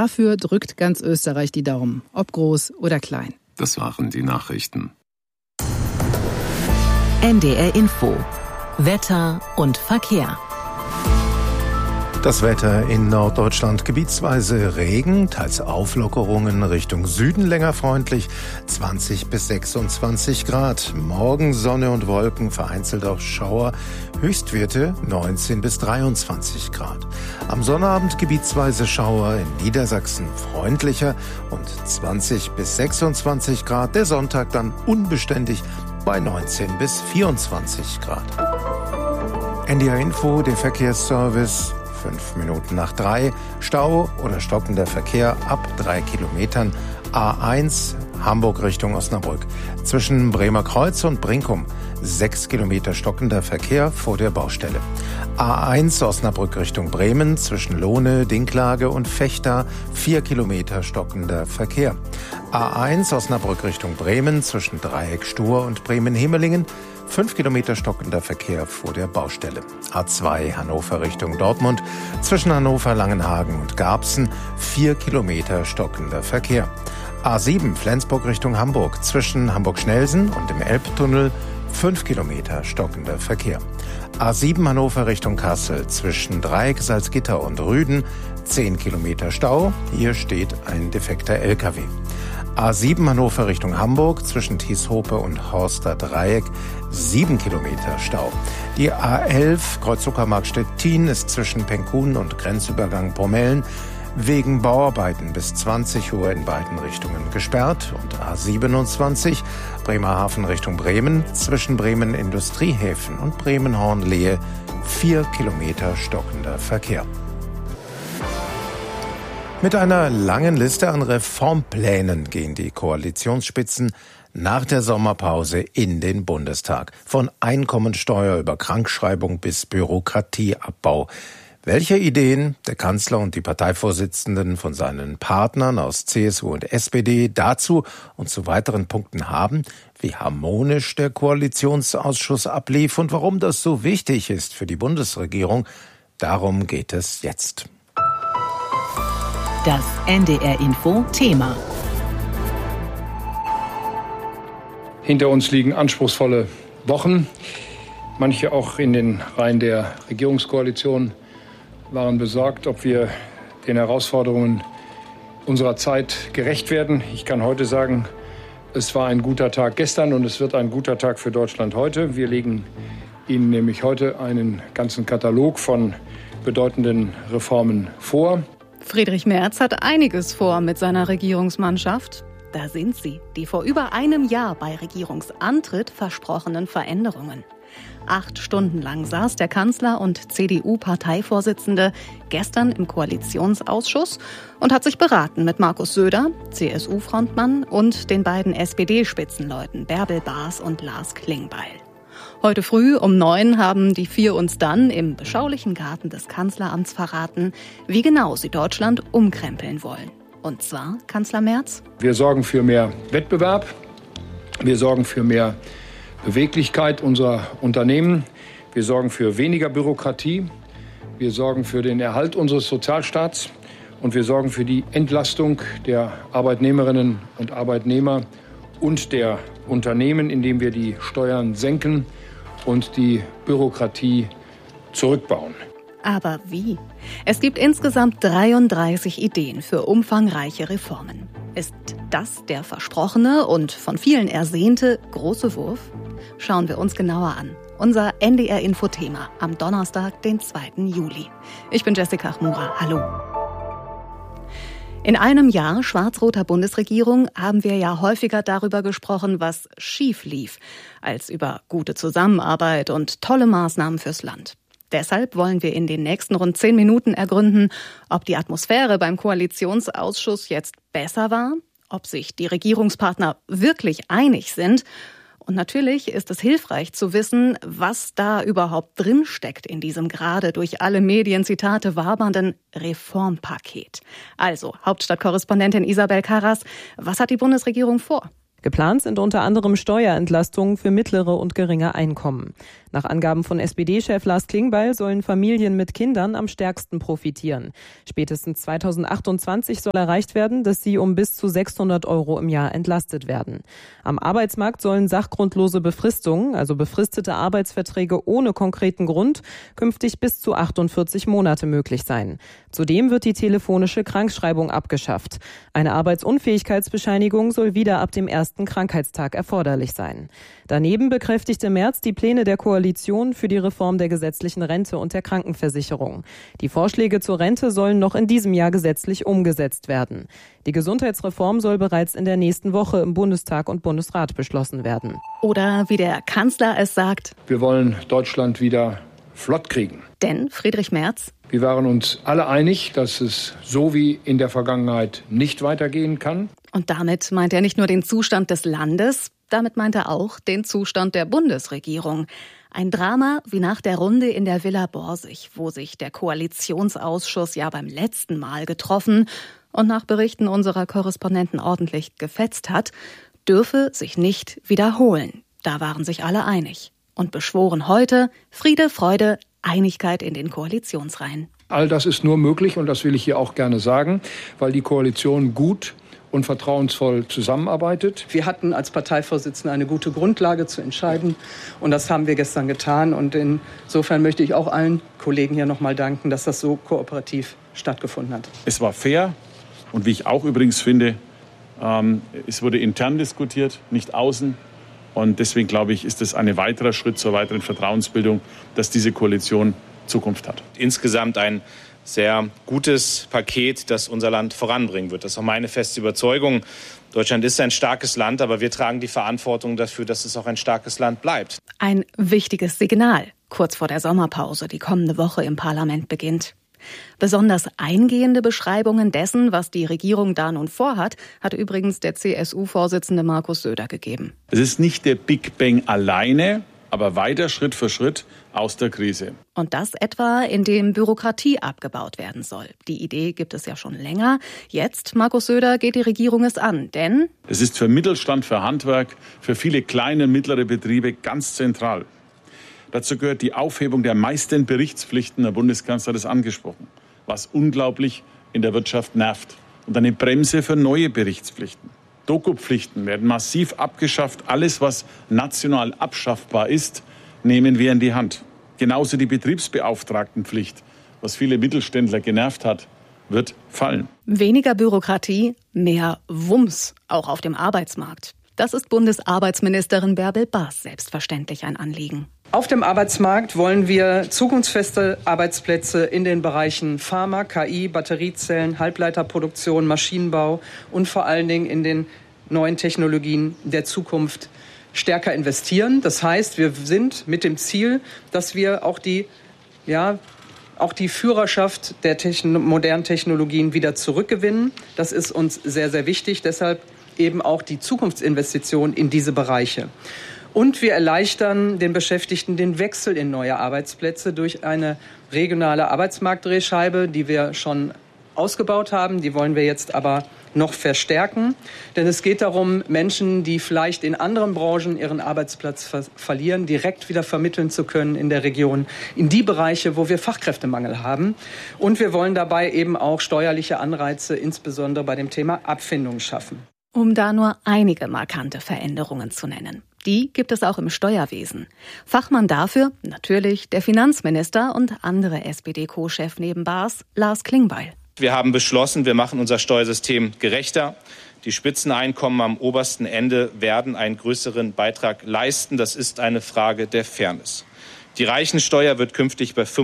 Dafür drückt ganz Österreich die Daumen, ob groß oder klein. Das waren die Nachrichten. NDR Info. Wetter und Verkehr. Das Wetter in Norddeutschland: gebietsweise Regen, teils Auflockerungen Richtung Süden länger freundlich, 20 bis 26 Grad. Morgen Sonne und Wolken, vereinzelt auch Schauer, Höchstwerte 19 bis 23 Grad. Am Sonnabend gebietsweise Schauer, in Niedersachsen freundlicher und 20 bis 26 Grad. Der Sonntag dann unbeständig bei 19 bis 24 Grad. NDR Info, der Verkehrsservice. 5 Minuten nach 3. Stau oder stockender Verkehr ab 3 Kilometern. A1 Hamburg Richtung Osnabrück. Zwischen Bremer Kreuz und Brinkum 6 Kilometer stockender Verkehr vor der Baustelle. A1 Osnabrück Richtung Bremen. Zwischen Lohne, Dinklage und Vechta 4 Kilometer stockender Verkehr. A1 Osnabrück Richtung Bremen. Zwischen Dreieck Stur und Bremen-Hemelingen 5 Kilometer stockender Verkehr vor der Baustelle. A2 Hannover Richtung Dortmund. Zwischen Hannover-Langenhagen und Garbsen 4 Kilometer stockender Verkehr. A7 Flensburg Richtung Hamburg. Zwischen Hamburg-Schnelsen und dem Elbtunnel 5 Kilometer stockender Verkehr. A7 Hannover Richtung Kassel. Zwischen Dreieck, Salzgitter und Rüden 10 Kilometer Stau. Hier steht ein defekter LKW. A7 Hannover Richtung Hamburg, zwischen Thieshope und Horster Dreieck 7 Kilometer Stau. Die A11 Kreuz-Uckermark Stettin ist zwischen Penkun und Grenzübergang Bromellen wegen Bauarbeiten bis 20 Uhr in beiden Richtungen gesperrt. Und A27 Bremerhaven Richtung Bremen, zwischen Bremen Industriehäfen und Bremen-Hornlehe 4 Kilometer stockender Verkehr. Mit einer langen Liste an Reformplänen gehen die Koalitionsspitzen nach der Sommerpause in den Bundestag. Von Einkommensteuer über Krankschreibung bis Bürokratieabbau. Welche Ideen der Kanzler und die Parteivorsitzenden von seinen Partnern aus CSU und SPD dazu und zu weiteren Punkten haben, wie harmonisch der Koalitionsausschuss ablief und warum das so wichtig ist für die Bundesregierung, darum geht es jetzt. Das NDR Info Thema. Hinter uns liegen anspruchsvolle Wochen. Manche auch in den Reihen der Regierungskoalition waren besorgt, ob wir den Herausforderungen unserer Zeit gerecht werden. Ich kann heute sagen, es war ein guter Tag gestern und es wird ein guter Tag für Deutschland heute. Wir legen Ihnen nämlich heute einen ganzen Katalog von bedeutenden Reformen vor. Friedrich Merz hat einiges vor mit seiner Regierungsmannschaft. Da sind sie, die vor über einem Jahr bei Regierungsantritt versprochenen Veränderungen. 8 Stunden lang saß der Kanzler und CDU-Parteivorsitzende gestern im Koalitionsausschuss und hat sich beraten mit Markus Söder, CSU-Frontmann, und den beiden SPD-Spitzenleuten Bärbel Baas und Lars Klingbeil. Heute früh um 9 haben die 4 uns dann im beschaulichen Garten des Kanzleramts verraten, wie genau sie Deutschland umkrempeln wollen. Und zwar, Kanzler Merz: Wir sorgen für mehr Wettbewerb, wir sorgen für mehr Beweglichkeit unserer Unternehmen, wir sorgen für weniger Bürokratie, wir sorgen für den Erhalt unseres Sozialstaats und wir sorgen für die Entlastung der Arbeitnehmerinnen und Arbeitnehmer und der Unternehmen, indem wir die Steuern senken und die Bürokratie zurückbauen. Aber wie? Es gibt insgesamt 33 Ideen für umfangreiche Reformen. Ist das der versprochene und von vielen ersehnte große Wurf? Schauen wir uns genauer an. Unser NDR-Info-Thema am Donnerstag, den 2. Juli. Ich bin Jessica Chmura. Hallo. In einem Jahr schwarz-roter Bundesregierung haben wir ja häufiger darüber gesprochen, was schief lief, als über gute Zusammenarbeit und tolle Maßnahmen fürs Land. Deshalb wollen wir in den nächsten rund 10 Minuten ergründen, ob die Atmosphäre beim Koalitionsausschuss jetzt besser war, ob sich die Regierungspartner wirklich einig sind. Und natürlich ist es hilfreich zu wissen, was da überhaupt drinsteckt in diesem gerade durch alle Medienzitate wabernden Reformpaket. Also, Hauptstadtkorrespondentin Isabel Karras, was hat die Bundesregierung vor? Geplant sind unter anderem Steuerentlastungen für mittlere und geringe Einkommen. Nach Angaben von SPD-Chef Lars Klingbeil sollen Familien mit Kindern am stärksten profitieren. Spätestens 2028 soll erreicht werden, dass sie um bis zu 600 € im Jahr entlastet werden. Am Arbeitsmarkt sollen sachgrundlose Befristungen, also befristete Arbeitsverträge ohne konkreten Grund, künftig bis zu 48 Monate möglich sein. Zudem wird die telefonische Krankschreibung abgeschafft. Eine Arbeitsunfähigkeitsbescheinigung soll wieder ab dem ersten Krankheitstag erforderlich sein. Daneben bekräftigte Merz die Pläne der Koalition für die Reform der gesetzlichen Rente und der Krankenversicherung. Die Vorschläge zur Rente sollen noch in diesem Jahr gesetzlich umgesetzt werden. Die Gesundheitsreform soll bereits in der nächsten Woche im Bundestag und Bundesrat beschlossen werden. Oder wie der Kanzler es sagt: Wir wollen Deutschland wieder flott kriegen. Denn Friedrich Merz: Wir waren uns alle einig, dass es so wie in der Vergangenheit nicht weitergehen kann. Und damit meint er nicht nur den Zustand des Landes, damit meint er auch den Zustand der Bundesregierung. Ein Drama wie nach der Runde in der Villa Borsig, wo sich der Koalitionsausschuss ja beim letzten Mal getroffen und nach Berichten unserer Korrespondenten ordentlich gefetzt hat, dürfe sich nicht wiederholen. Da waren sich alle einig und beschworen heute Friede, Freude, Einigkeit in den Koalitionsreihen. All das ist nur möglich, und das will ich hier auch gerne sagen, weil die Koalition gut und vertrauensvoll zusammenarbeitet. Wir hatten als Parteivorsitzende eine gute Grundlage zu entscheiden, und das haben wir gestern getan. Und insofern möchte ich auch allen Kollegen hier nochmal danken, dass das so kooperativ stattgefunden hat. Es war fair, und wie ich auch übrigens finde, es wurde intern diskutiert, nicht außen. Und deswegen, glaube ich, ist es ein weiterer Schritt zur weiteren Vertrauensbildung, dass diese Koalition Zukunft hat. Insgesamt ein sehr gutes Paket, das unser Land voranbringen wird. Das ist auch meine feste Überzeugung. Deutschland ist ein starkes Land, aber wir tragen die Verantwortung dafür, dass es auch ein starkes Land bleibt. Ein wichtiges Signal, kurz vor der Sommerpause, die kommende Woche im Parlament beginnt. Besonders eingehende Beschreibungen dessen, was die Regierung da nun vorhat, hat übrigens der CSU-Vorsitzende Markus Söder gegeben. Es ist nicht der Big Bang alleine, aber weiter Schritt für Schritt aus der Krise. Und das etwa, indem Bürokratie abgebaut werden soll. Die Idee gibt es ja schon länger. Jetzt, Markus Söder, geht die Regierung es an, denn es ist für Mittelstand, für Handwerk, für viele kleine und mittlere Betriebe ganz zentral. Dazu gehört die Aufhebung der meisten Berichtspflichten, der Bundeskanzler hat es angesprochen, was unglaublich in der Wirtschaft nervt. Und eine Bremse für neue Berichtspflichten. Dokupflichten werden massiv abgeschafft. Alles, was national abschaffbar ist, nehmen wir in die Hand. Genauso die Betriebsbeauftragtenpflicht, was viele Mittelständler genervt hat, wird fallen. Weniger Bürokratie, mehr Wumms, auch auf dem Arbeitsmarkt. Das ist Bundesarbeitsministerin Bärbel Baas selbstverständlich ein Anliegen. Auf dem Arbeitsmarkt wollen wir zukunftsfeste Arbeitsplätze in den Bereichen Pharma, KI, Batteriezellen, Halbleiterproduktion, Maschinenbau und vor allen Dingen in den neuen Technologien der Zukunft stärker investieren. Das heißt, wir sind mit dem Ziel, dass wir auch die Führerschaft der modernen Technologien wieder zurückgewinnen. Das ist uns sehr, sehr wichtig. Deshalb eben auch die Zukunftsinvestition in diese Bereiche. Und wir erleichtern den Beschäftigten den Wechsel in neue Arbeitsplätze durch eine regionale Arbeitsmarktdrehscheibe, die wir schon ausgebaut haben. Die wollen wir jetzt aber noch verstärken. Denn es geht darum, Menschen, die vielleicht in anderen Branchen ihren Arbeitsplatz verlieren, direkt wieder vermitteln zu können in der Region, in die Bereiche, wo wir Fachkräftemangel haben. Und wir wollen dabei eben auch steuerliche Anreize, insbesondere bei dem Thema Abfindung, schaffen. Um da nur einige markante Veränderungen zu nennen. Die gibt es auch im Steuerwesen. Fachmann dafür natürlich der Finanzminister und andere SPD-Co-Chef neben Baas, Lars Klingbeil. Wir haben beschlossen, wir machen unser Steuersystem gerechter. Die Spitzeneinkommen am obersten Ende werden einen größeren Beitrag leisten. Das ist eine Frage der Fairness. Die Reichensteuer wird künftig mit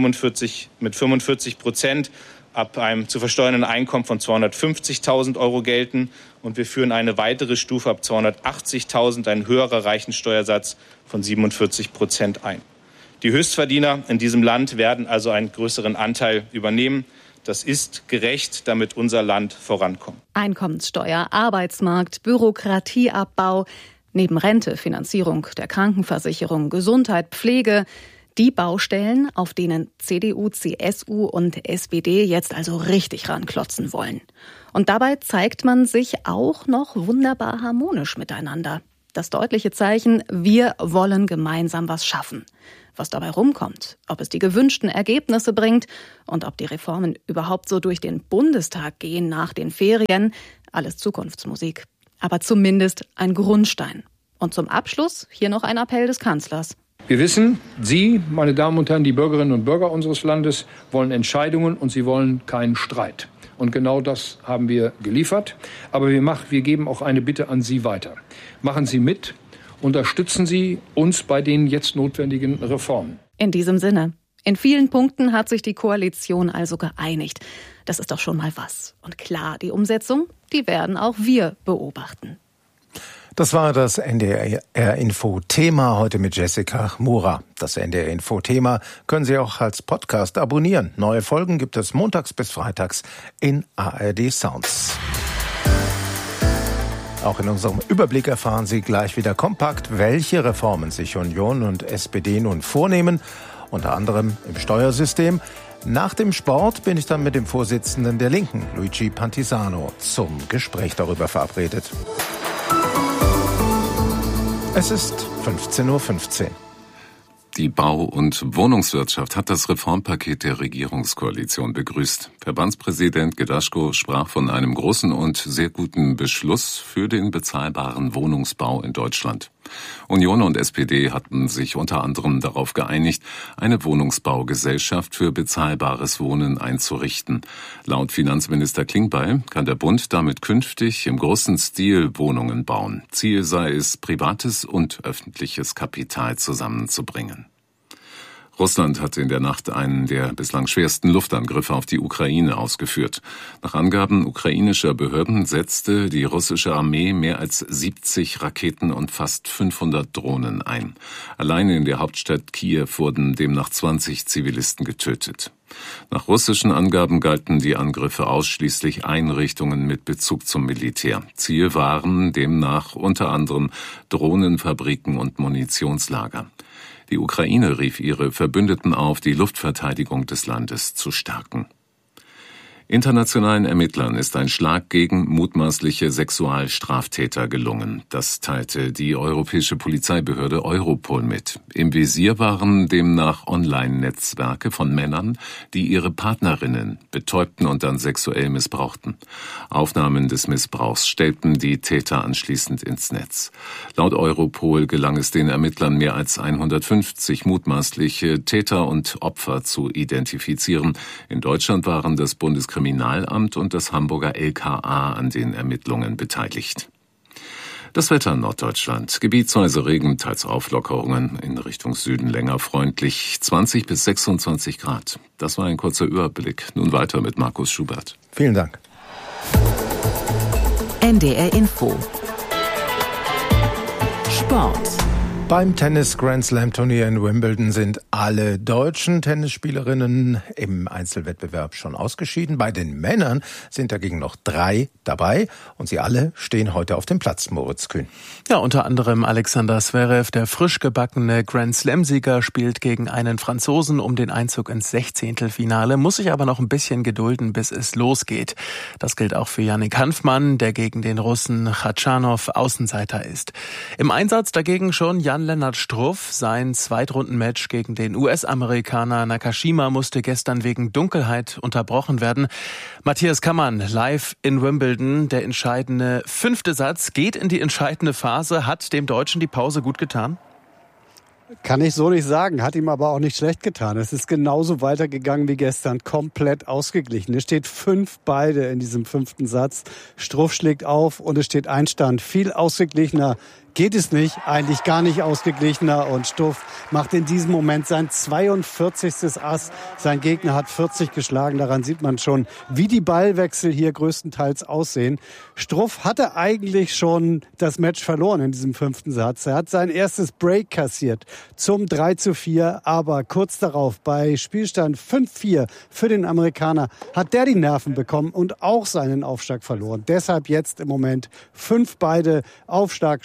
45% ab einem zu versteuernden Einkommen von 250.000 € gelten. Und wir führen eine weitere Stufe ab 280.000, ein höherer Reichensteuersatz von 47% ein. Die Höchstverdiener in diesem Land werden also einen größeren Anteil übernehmen. Das ist gerecht, damit unser Land vorankommt. Einkommenssteuer, Arbeitsmarkt, Bürokratieabbau, neben Rente, Finanzierung der Krankenversicherung, Gesundheit, Pflege. Die Baustellen, auf denen CDU, CSU und SPD jetzt also richtig ranklotzen wollen. Und dabei zeigt man sich auch noch wunderbar harmonisch miteinander. Das deutliche Zeichen, wir wollen gemeinsam was schaffen. Was dabei rumkommt, ob es die gewünschten Ergebnisse bringt und ob die Reformen überhaupt so durch den Bundestag gehen nach den Ferien, alles Zukunftsmusik. Aber zumindest ein Grundstein. Und zum Abschluss hier noch ein Appell des Kanzlers. Wir wissen, Sie, meine Damen und Herren, die Bürgerinnen und Bürger unseres Landes, wollen Entscheidungen und Sie wollen keinen Streit. Und genau das haben wir geliefert. Aber wir geben auch eine Bitte an Sie weiter. Machen Sie mit. Unterstützen Sie uns bei den jetzt notwendigen Reformen. In diesem Sinne. In vielen Punkten hat sich die Koalition also geeinigt. Das ist doch schon mal was. Und klar, die Umsetzung, die werden auch wir beobachten. Das war das NDR-Info-Thema heute mit Jessica Mura. Das NDR-Info-Thema können Sie auch als Podcast abonnieren. Neue Folgen gibt es montags bis freitags in ARD Sounds. Auch in unserem Überblick erfahren Sie gleich wieder kompakt, welche Reformen sich Union und SPD nun vornehmen, unter anderem im Steuersystem. Nach dem Sport bin ich dann mit dem Vorsitzenden der Linken, Luigi Pantisano, zum Gespräch darüber verabredet. Es ist 15:15 Uhr. Die Bau- und Wohnungswirtschaft hat das Reformpaket der Regierungskoalition begrüßt. Verbandspräsident Gedaschko sprach von einem großen und sehr guten Beschluss für den bezahlbaren Wohnungsbau in Deutschland. Union und SPD hatten sich unter anderem darauf geeinigt, eine Wohnungsbaugesellschaft für bezahlbares Wohnen einzurichten. Laut Finanzminister Klingbeil kann der Bund damit künftig im großen Stil Wohnungen bauen. Ziel sei es, privates und öffentliches Kapital zusammenzubringen. Russland hat in der Nacht einen der bislang schwersten Luftangriffe auf die Ukraine ausgeführt. Nach Angaben ukrainischer Behörden setzte die russische Armee mehr als 70 Raketen und fast 500 Drohnen ein. Allein in der Hauptstadt Kiew wurden demnach 20 Zivilisten getötet. Nach russischen Angaben galten die Angriffe ausschließlich Einrichtungen mit Bezug zum Militär. Ziel waren demnach unter anderem Drohnenfabriken und Munitionslager. Die Ukraine rief ihre Verbündeten auf, die Luftverteidigung des Landes zu stärken. Internationalen Ermittlern ist ein Schlag gegen mutmaßliche Sexualstraftäter gelungen. Das teilte die europäische Polizeibehörde Europol mit. Im Visier waren demnach Online-Netzwerke von Männern, die ihre Partnerinnen betäubten und dann sexuell missbrauchten. Aufnahmen des Missbrauchs stellten die Täter anschließend ins Netz. Laut Europol gelang es den Ermittlern, mehr als 150 mutmaßliche Täter und Opfer zu identifizieren. In Deutschland waren das Bundeskriminalamt und das Hamburger LKA an den Ermittlungen beteiligt. Das Wetter in Norddeutschland. Gebietsweise Regen, teils Auflockerungen, in Richtung Süden länger freundlich, 20 bis 26 Grad. Das war ein kurzer Überblick. Nun weiter mit Markus Schubert. Vielen Dank. NDR Info. Sport. Beim Tennis-Grand-Slam-Turnier in Wimbledon sind alle deutschen Tennisspielerinnen im Einzelwettbewerb schon ausgeschieden. Bei den Männern sind dagegen noch 3 dabei und sie alle stehen heute auf dem Platz, Moritz Kühn. Ja, unter anderem Alexander Zverev, der frisch gebackene Grand-Slam-Sieger, spielt gegen einen Franzosen um den Einzug ins 16. muss sich aber noch ein bisschen gedulden, bis es losgeht. Das gilt auch für Yannick Hanfmann, der gegen den Russen Khachanov Außenseiter ist. Im Einsatz dagegen schon Jan-Lennart Struff. Sein Zweitrundenmatch gegen den US-Amerikaner Nakashima musste gestern wegen Dunkelheit unterbrochen werden. Matthias Kammann, live in Wimbledon. Der entscheidende 5. Satz geht in die entscheidende Phase. Hat dem Deutschen die Pause gut getan? Kann ich so nicht sagen, hat ihm aber auch nicht schlecht getan. Es ist genauso weitergegangen wie gestern, komplett ausgeglichen. Es steht 5-beide in diesem 5. Satz. Struff schlägt auf und es steht Einstand. Viel ausgeglichener geht es nicht, eigentlich gar nicht ausgeglichener. Und Struff macht in diesem Moment sein 42. Ass. Sein Gegner hat 40 geschlagen. Daran sieht man schon, wie die Ballwechsel hier größtenteils aussehen. Struff hatte eigentlich schon das Match verloren in diesem 5. Satz. Er hat sein erstes Break kassiert zum 3:4. Aber kurz darauf, bei Spielstand 5:4 für den Amerikaner, hat der die Nerven bekommen und auch seinen Aufschlag verloren. Deshalb jetzt im Moment 5-beide Aufschlag Struff.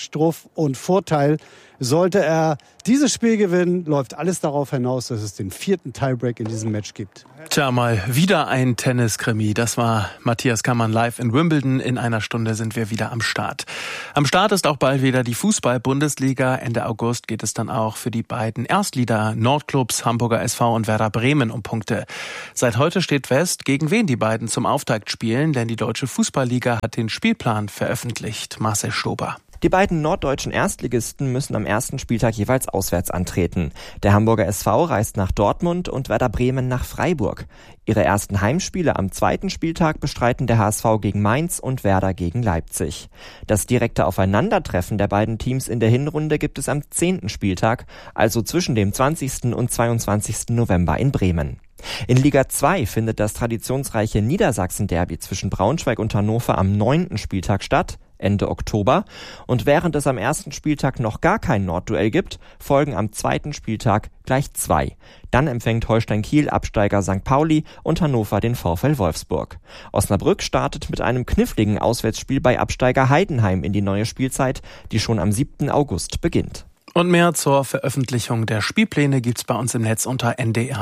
Lauf und Vorteil. Sollte er dieses Spiel gewinnen, läuft alles darauf hinaus, dass es den 4. Tiebreak in diesem Match gibt. Tja, mal wieder ein Tenniskrimi. Das war Matthias Kammann live in Wimbledon. In einer Stunde sind wir wieder am Start. Am Start ist auch bald wieder die Fußball-Bundesliga. Ende August geht es dann auch für die beiden Erstlieder Nordclubs Hamburger SV und Werder Bremen um Punkte. Seit heute steht fest, gegen wen die beiden zum Auftakt spielen, denn die Deutsche Fußballliga hat den Spielplan veröffentlicht. Marcel Stober. Die beiden norddeutschen Erstligisten müssen am ersten Spieltag jeweils auswärts antreten. Der Hamburger SV reist nach Dortmund und Werder Bremen nach Freiburg. Ihre ersten Heimspiele am zweiten Spieltag bestreiten der HSV gegen Mainz und Werder gegen Leipzig. Das direkte Aufeinandertreffen der beiden Teams in der Hinrunde gibt es am 10. Spieltag, also zwischen dem 20. und 22. November in Bremen. In Liga 2 findet das traditionsreiche Niedersachsen-Derby zwischen Braunschweig und Hannover am 9. Spieltag statt, Ende Oktober. Und während es am ersten Spieltag noch gar kein Nordduell gibt, folgen am zweiten Spieltag gleich 2. Dann empfängt Holstein Kiel Absteiger St. Pauli und Hannover den VfL Wolfsburg. Osnabrück startet mit einem kniffligen Auswärtsspiel bei Absteiger Heidenheim in die neue Spielzeit, die schon am 7. August beginnt. Und mehr zur Veröffentlichung der Spielpläne gibt's bei uns im Netz unter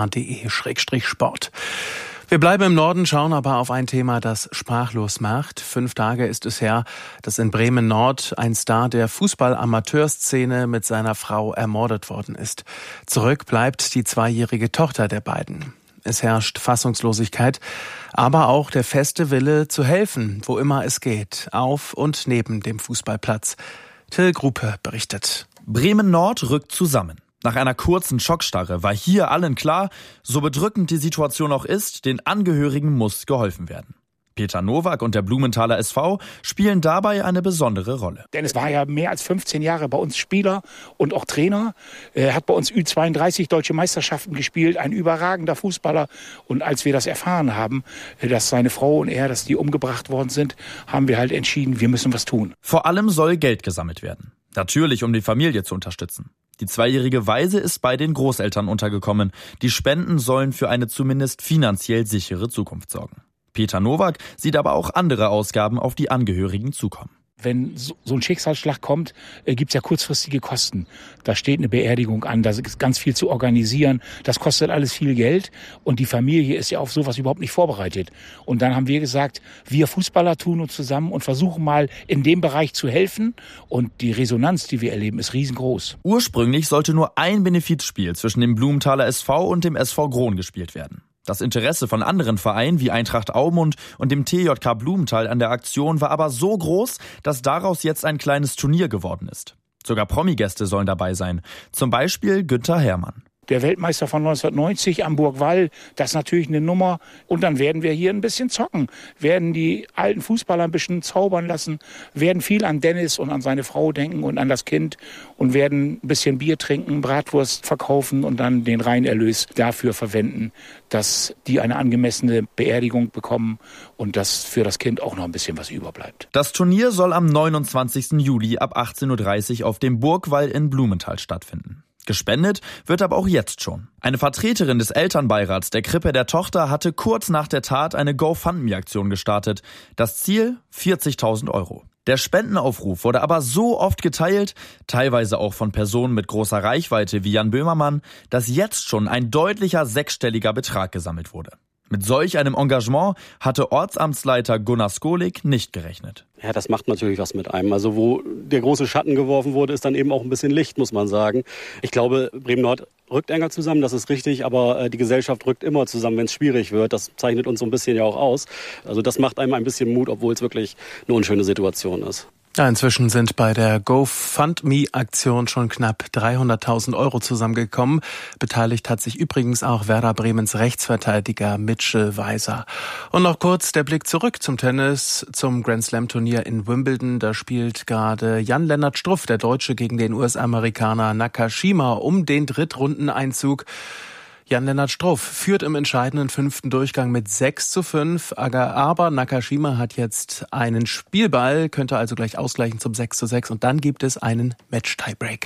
ndr.de/sport. Wir bleiben im Norden, schauen aber auf ein Thema, das sprachlos macht. 5 Tage ist es her, dass in Bremen-Nord ein Star der Fußball-Amateurszene mit seiner Frau ermordet worden ist. Zurück bleibt die 2-jährige Tochter der beiden. Es herrscht Fassungslosigkeit, aber auch der feste Wille zu helfen, wo immer es geht, auf und neben dem Fußballplatz. Till Gruppe berichtet. Bremen-Nord rückt zusammen. Nach einer kurzen Schockstarre war hier allen klar, so bedrückend die Situation auch ist, den Angehörigen muss geholfen werden. Peter Nowak und der Blumenthaler SV spielen dabei eine besondere Rolle. Dennis war ja mehr als 15 Jahre bei uns Spieler und auch Trainer. Er hat bei uns Ü32 Deutsche Meisterschaften gespielt, ein überragender Fußballer. Und als wir das erfahren haben, dass seine Frau und er, dass die umgebracht worden sind, haben wir halt entschieden, wir müssen was tun. Vor allem soll Geld gesammelt werden. Natürlich, um die Familie zu unterstützen. Die 2-jährige Waise ist bei den Großeltern untergekommen. Die Spenden sollen für eine zumindest finanziell sichere Zukunft sorgen. Peter Nowak sieht aber auch andere Ausgaben auf die Angehörigen zukommen. Wenn so ein Schicksalsschlag kommt, gibt's ja kurzfristige Kosten. Da steht eine Beerdigung an, da ist ganz viel zu organisieren. Das kostet alles viel Geld und die Familie ist ja auf sowas überhaupt nicht vorbereitet. Und dann haben wir gesagt, wir Fußballer tun uns zusammen und versuchen mal in dem Bereich zu helfen. Und die Resonanz, die wir erleben, ist riesengroß. Ursprünglich sollte nur ein Benefizspiel zwischen dem Blumenthaler SV und dem SV Grohn gespielt werden. Das Interesse von anderen Vereinen wie Eintracht Aumund und dem TJK Blumenthal an der Aktion war aber so groß, dass daraus jetzt ein kleines Turnier geworden ist. Sogar Promi-Gäste sollen dabei sein, zum Beispiel Günther Herrmann. Der Weltmeister von 1990 am Burgwall, das ist natürlich eine Nummer. Und dann werden wir hier ein bisschen zocken, werden die alten Fußballer ein bisschen zaubern lassen, werden viel an Dennis und an seine Frau denken und an das Kind und werden ein bisschen Bier trinken, Bratwurst verkaufen und dann den Reinerlös dafür verwenden, dass die eine angemessene Beerdigung bekommen und dass für das Kind auch noch ein bisschen was überbleibt. Das Turnier soll am 29. Juli ab 18.30 Uhr auf dem Burgwall in Blumenthal stattfinden. Gespendet wird aber auch jetzt schon. Eine Vertreterin des Elternbeirats der Krippe der Tochter hatte kurz nach der Tat eine GoFundMe-Aktion gestartet. Das Ziel 40.000 Euro. Der Spendenaufruf wurde aber so oft geteilt, teilweise auch von Personen mit großer Reichweite wie Jan Böhmermann, dass jetzt schon ein deutlicher 6-stelliger Betrag gesammelt wurde. Mit solch einem Engagement hatte Ortsamtsleiter Gunnar Skolik nicht gerechnet. Ja, das macht natürlich was mit einem. Also wo der große Schatten geworfen wurde, ist dann eben auch ein bisschen Licht, muss man sagen. Ich glaube, Bremen-Nord rückt enger zusammen, das ist richtig, aber die Gesellschaft rückt immer zusammen, wenn es schwierig wird. Das zeichnet uns so ein bisschen ja auch aus. Also das macht einem ein bisschen Mut, obwohl es wirklich eine unschöne Situation ist. Ja, inzwischen sind bei der GoFundMe-Aktion schon knapp 300.000 Euro zusammengekommen. Beteiligt hat sich übrigens auch Werder Bremens Rechtsverteidiger Mitchell Weiser. Und noch kurz der Blick zurück zum Tennis, zum Grand-Slam-Turnier in Wimbledon. Da spielt gerade Jan-Lennart Struff, der Deutsche, gegen den US-Amerikaner Nakashima um den Drittrundeneinzug. Jan-Lennart Struff führt im entscheidenden 5. Durchgang mit 6:5, aber Nakashima hat jetzt einen Spielball, könnte also gleich ausgleichen zum 6:6 und dann gibt es einen Match-Tiebreak.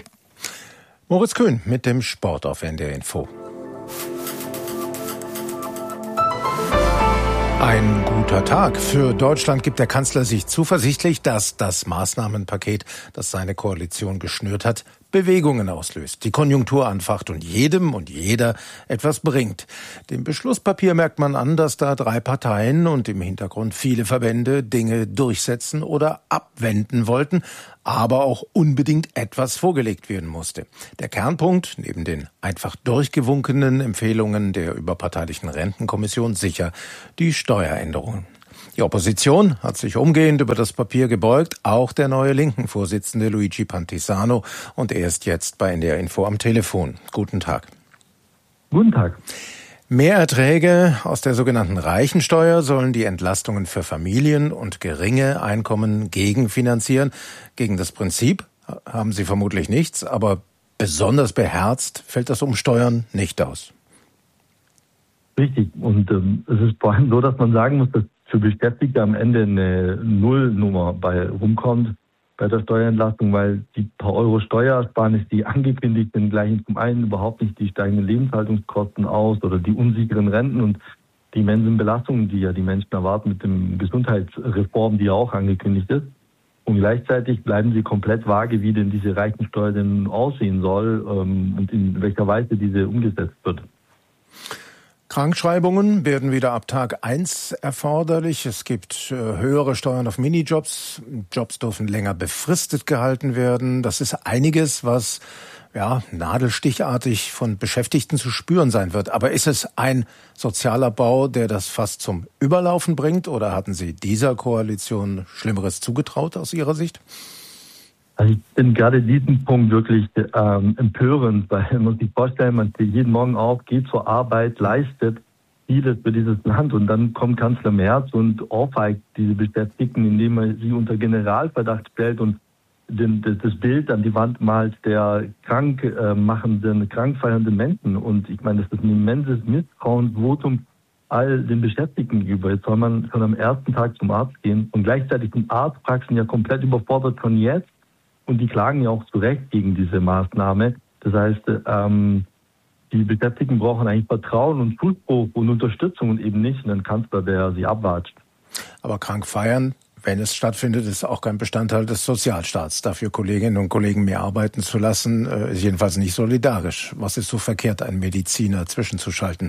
Moritz Kühn mit dem Sport auf NDR Info. Ein guter Tag. Für Deutschland gibt der Kanzler sich zuversichtlich, dass das Maßnahmenpaket, das seine Koalition geschnürt hat, Bewegungen auslöst, die Konjunktur anfacht und jedem und jeder etwas bringt. Dem Beschlusspapier merkt man an, dass da 3 Parteien und im Hintergrund viele Verbände Dinge durchsetzen oder abwenden wollten, aber auch unbedingt etwas vorgelegt werden musste. Der Kernpunkt, neben den einfach durchgewunkenen Empfehlungen der überparteilichen Rentenkommission, sicher die Steueränderungen. Die Opposition hat sich umgehend über das Papier gebeugt, auch der neue Linken-Vorsitzende Luigi Pantisano, und er ist jetzt bei NDR Info am Telefon. Guten Tag. Guten Tag. Mehr Erträge aus der sogenannten Reichensteuer sollen die Entlastungen für Familien und geringe Einkommen gegenfinanzieren. Gegen das Prinzip haben Sie vermutlich nichts, aber besonders beherzt fällt das Umsteuern nicht aus. Richtig. Und es ist vor allem so, dass man sagen muss, dass für Beschäftigte am Ende eine Nullnummer bei rumkommt bei der Steuerentlastung, weil die paar Euro Steuersparnis, die angekündigt sind, gleichen zum einen überhaupt nicht die steigenden Lebenshaltungskosten aus oder die unsicheren Renten und die immensen Belastungen, die ja die Menschen erwarten mit dem Gesundheitsreform, die ja auch angekündigt ist. Und gleichzeitig bleiben sie komplett vage, wie denn diese Reichensteuer denn aussehen soll und in welcher Weise diese umgesetzt wird. Krankschreibungen werden wieder ab Tag 1 erforderlich. Es gibt höhere Steuern auf Minijobs. Jobs dürfen länger befristet gehalten werden. Das ist einiges, was nadelstichartig von Beschäftigten zu spüren sein wird. Aber ist es ein Sozialabbau, der das fast zum Überlaufen bringt? Oder hatten Sie dieser Koalition Schlimmeres zugetraut aus Ihrer Sicht? Also ich finde gerade diesen Punkt wirklich empörend, weil man muss sich vorstellen, man steht jeden Morgen auf, geht zur Arbeit, leistet vieles für dieses Land und dann kommt Kanzler Merz und ohrfeigt diese Beschäftigten, indem er sie unter Generalverdacht stellt und das Bild an die Wand malt der krankfeiernden Menschen. Und ich meine, das ist ein immenses Misstrauensvotum all den Beschäftigten gegenüber. Jetzt soll man schon am ersten Tag zum Arzt gehen und gleichzeitig sind Arztpraxen ja komplett überfordert von jetzt. Und die klagen ja auch zu Recht gegen diese Maßnahme. Das heißt, die Beschäftigten brauchen eigentlich Vertrauen und Zuspruch und Unterstützung und eben nicht einen Kanzler, der sie abwatscht. Aber krank feiern, wenn es stattfindet, ist auch kein Bestandteil des Sozialstaats. Dafür Kolleginnen und Kollegen mehr arbeiten zu lassen, ist jedenfalls nicht solidarisch. Was ist so verkehrt, einen Mediziner zwischenzuschalten?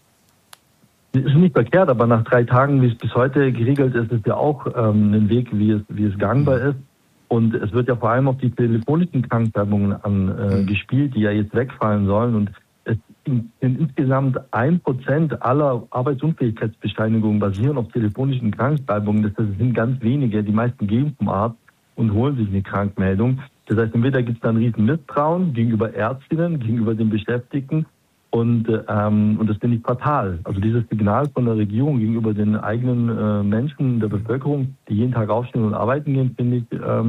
Es ist nicht verkehrt, aber nach 3 Tagen, wie es bis heute geregelt ist, ist ja auch ein Weg, wie es gangbar ist. Und es wird ja vor allem auf die telefonischen Krankschreibungen angespielt, die ja jetzt wegfallen sollen. Und es sind insgesamt 1% aller Arbeitsunfähigkeitsbescheinigungen basieren auf telefonischen Krankschreibungen. Das sind ganz wenige. Die meisten gehen zum Arzt und holen sich eine Krankmeldung. Das heißt, entweder gibt es dann riesen Misstrauen gegenüber Ärztinnen, gegenüber den Beschäftigten. Und das finde ich fatal. Also dieses Signal von der Regierung gegenüber den eigenen Menschen der Bevölkerung, die jeden Tag aufstehen und arbeiten gehen, finde ich,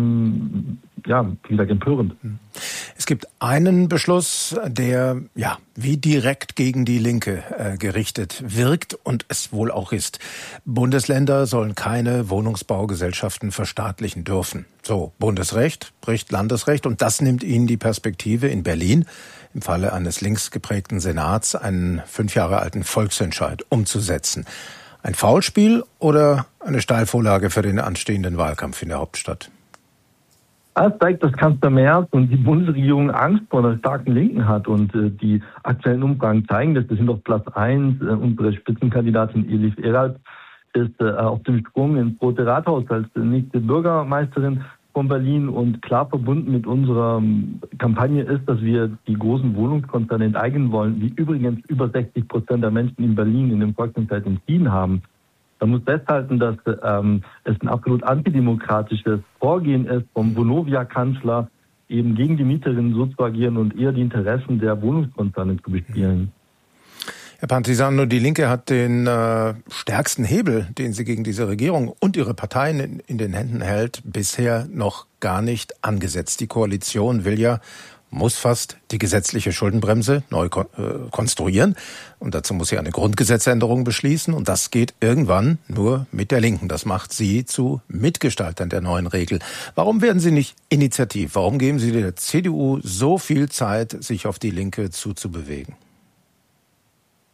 wie gesagt, empörend. Es gibt einen Beschluss, der wie direkt gegen die Linke gerichtet wirkt und es wohl auch ist. Bundesländer sollen keine Wohnungsbaugesellschaften verstaatlichen dürfen. So, Bundesrecht bricht Landesrecht und das nimmt ihnen die Perspektive in Berlin, im Falle eines links geprägten Senats, einen 5 Jahre alten Volksentscheid umzusetzen. Ein Foulspiel oder eine Steilvorlage für den anstehenden Wahlkampf in der Hauptstadt? Das zeigt, dass Kanzler Merz und die Bundesregierung Angst vor einer starken Linken hat. Und die aktuellen Umfragen zeigen das. Wir sind auf Platz 1. Unsere Spitzenkandidatin Elif Eralt ist auf dem Sprung ins Rote Rathaus als nächste Bürgermeisterin von Berlin. Und klar verbunden mit unserer Kampagne ist, dass wir die großen Wohnungskonzerne enteignen wollen, wie übrigens über 60% der Menschen in Berlin in dem Volksentscheid entschieden haben. Man muss festhalten, dass es ein absolut antidemokratisches Vorgehen ist, vom Vonovia-Kanzler eben gegen die Mieterinnen so zu agieren und eher die Interessen der Wohnungskonzerne zu bespielen. Herr Pantisano, die Linke hat den stärksten Hebel, den sie gegen diese Regierung und ihre Parteien in den Händen hält, bisher noch gar nicht angesetzt. Die Koalition muss fast die gesetzliche Schuldenbremse neu konstruieren. Und dazu muss sie eine Grundgesetzänderung beschließen. Und das geht irgendwann nur mit der Linken. Das macht sie zu Mitgestaltern der neuen Regel. Warum werden Sie nicht initiativ? Warum geben Sie der CDU so viel Zeit, sich auf die Linke zuzubewegen?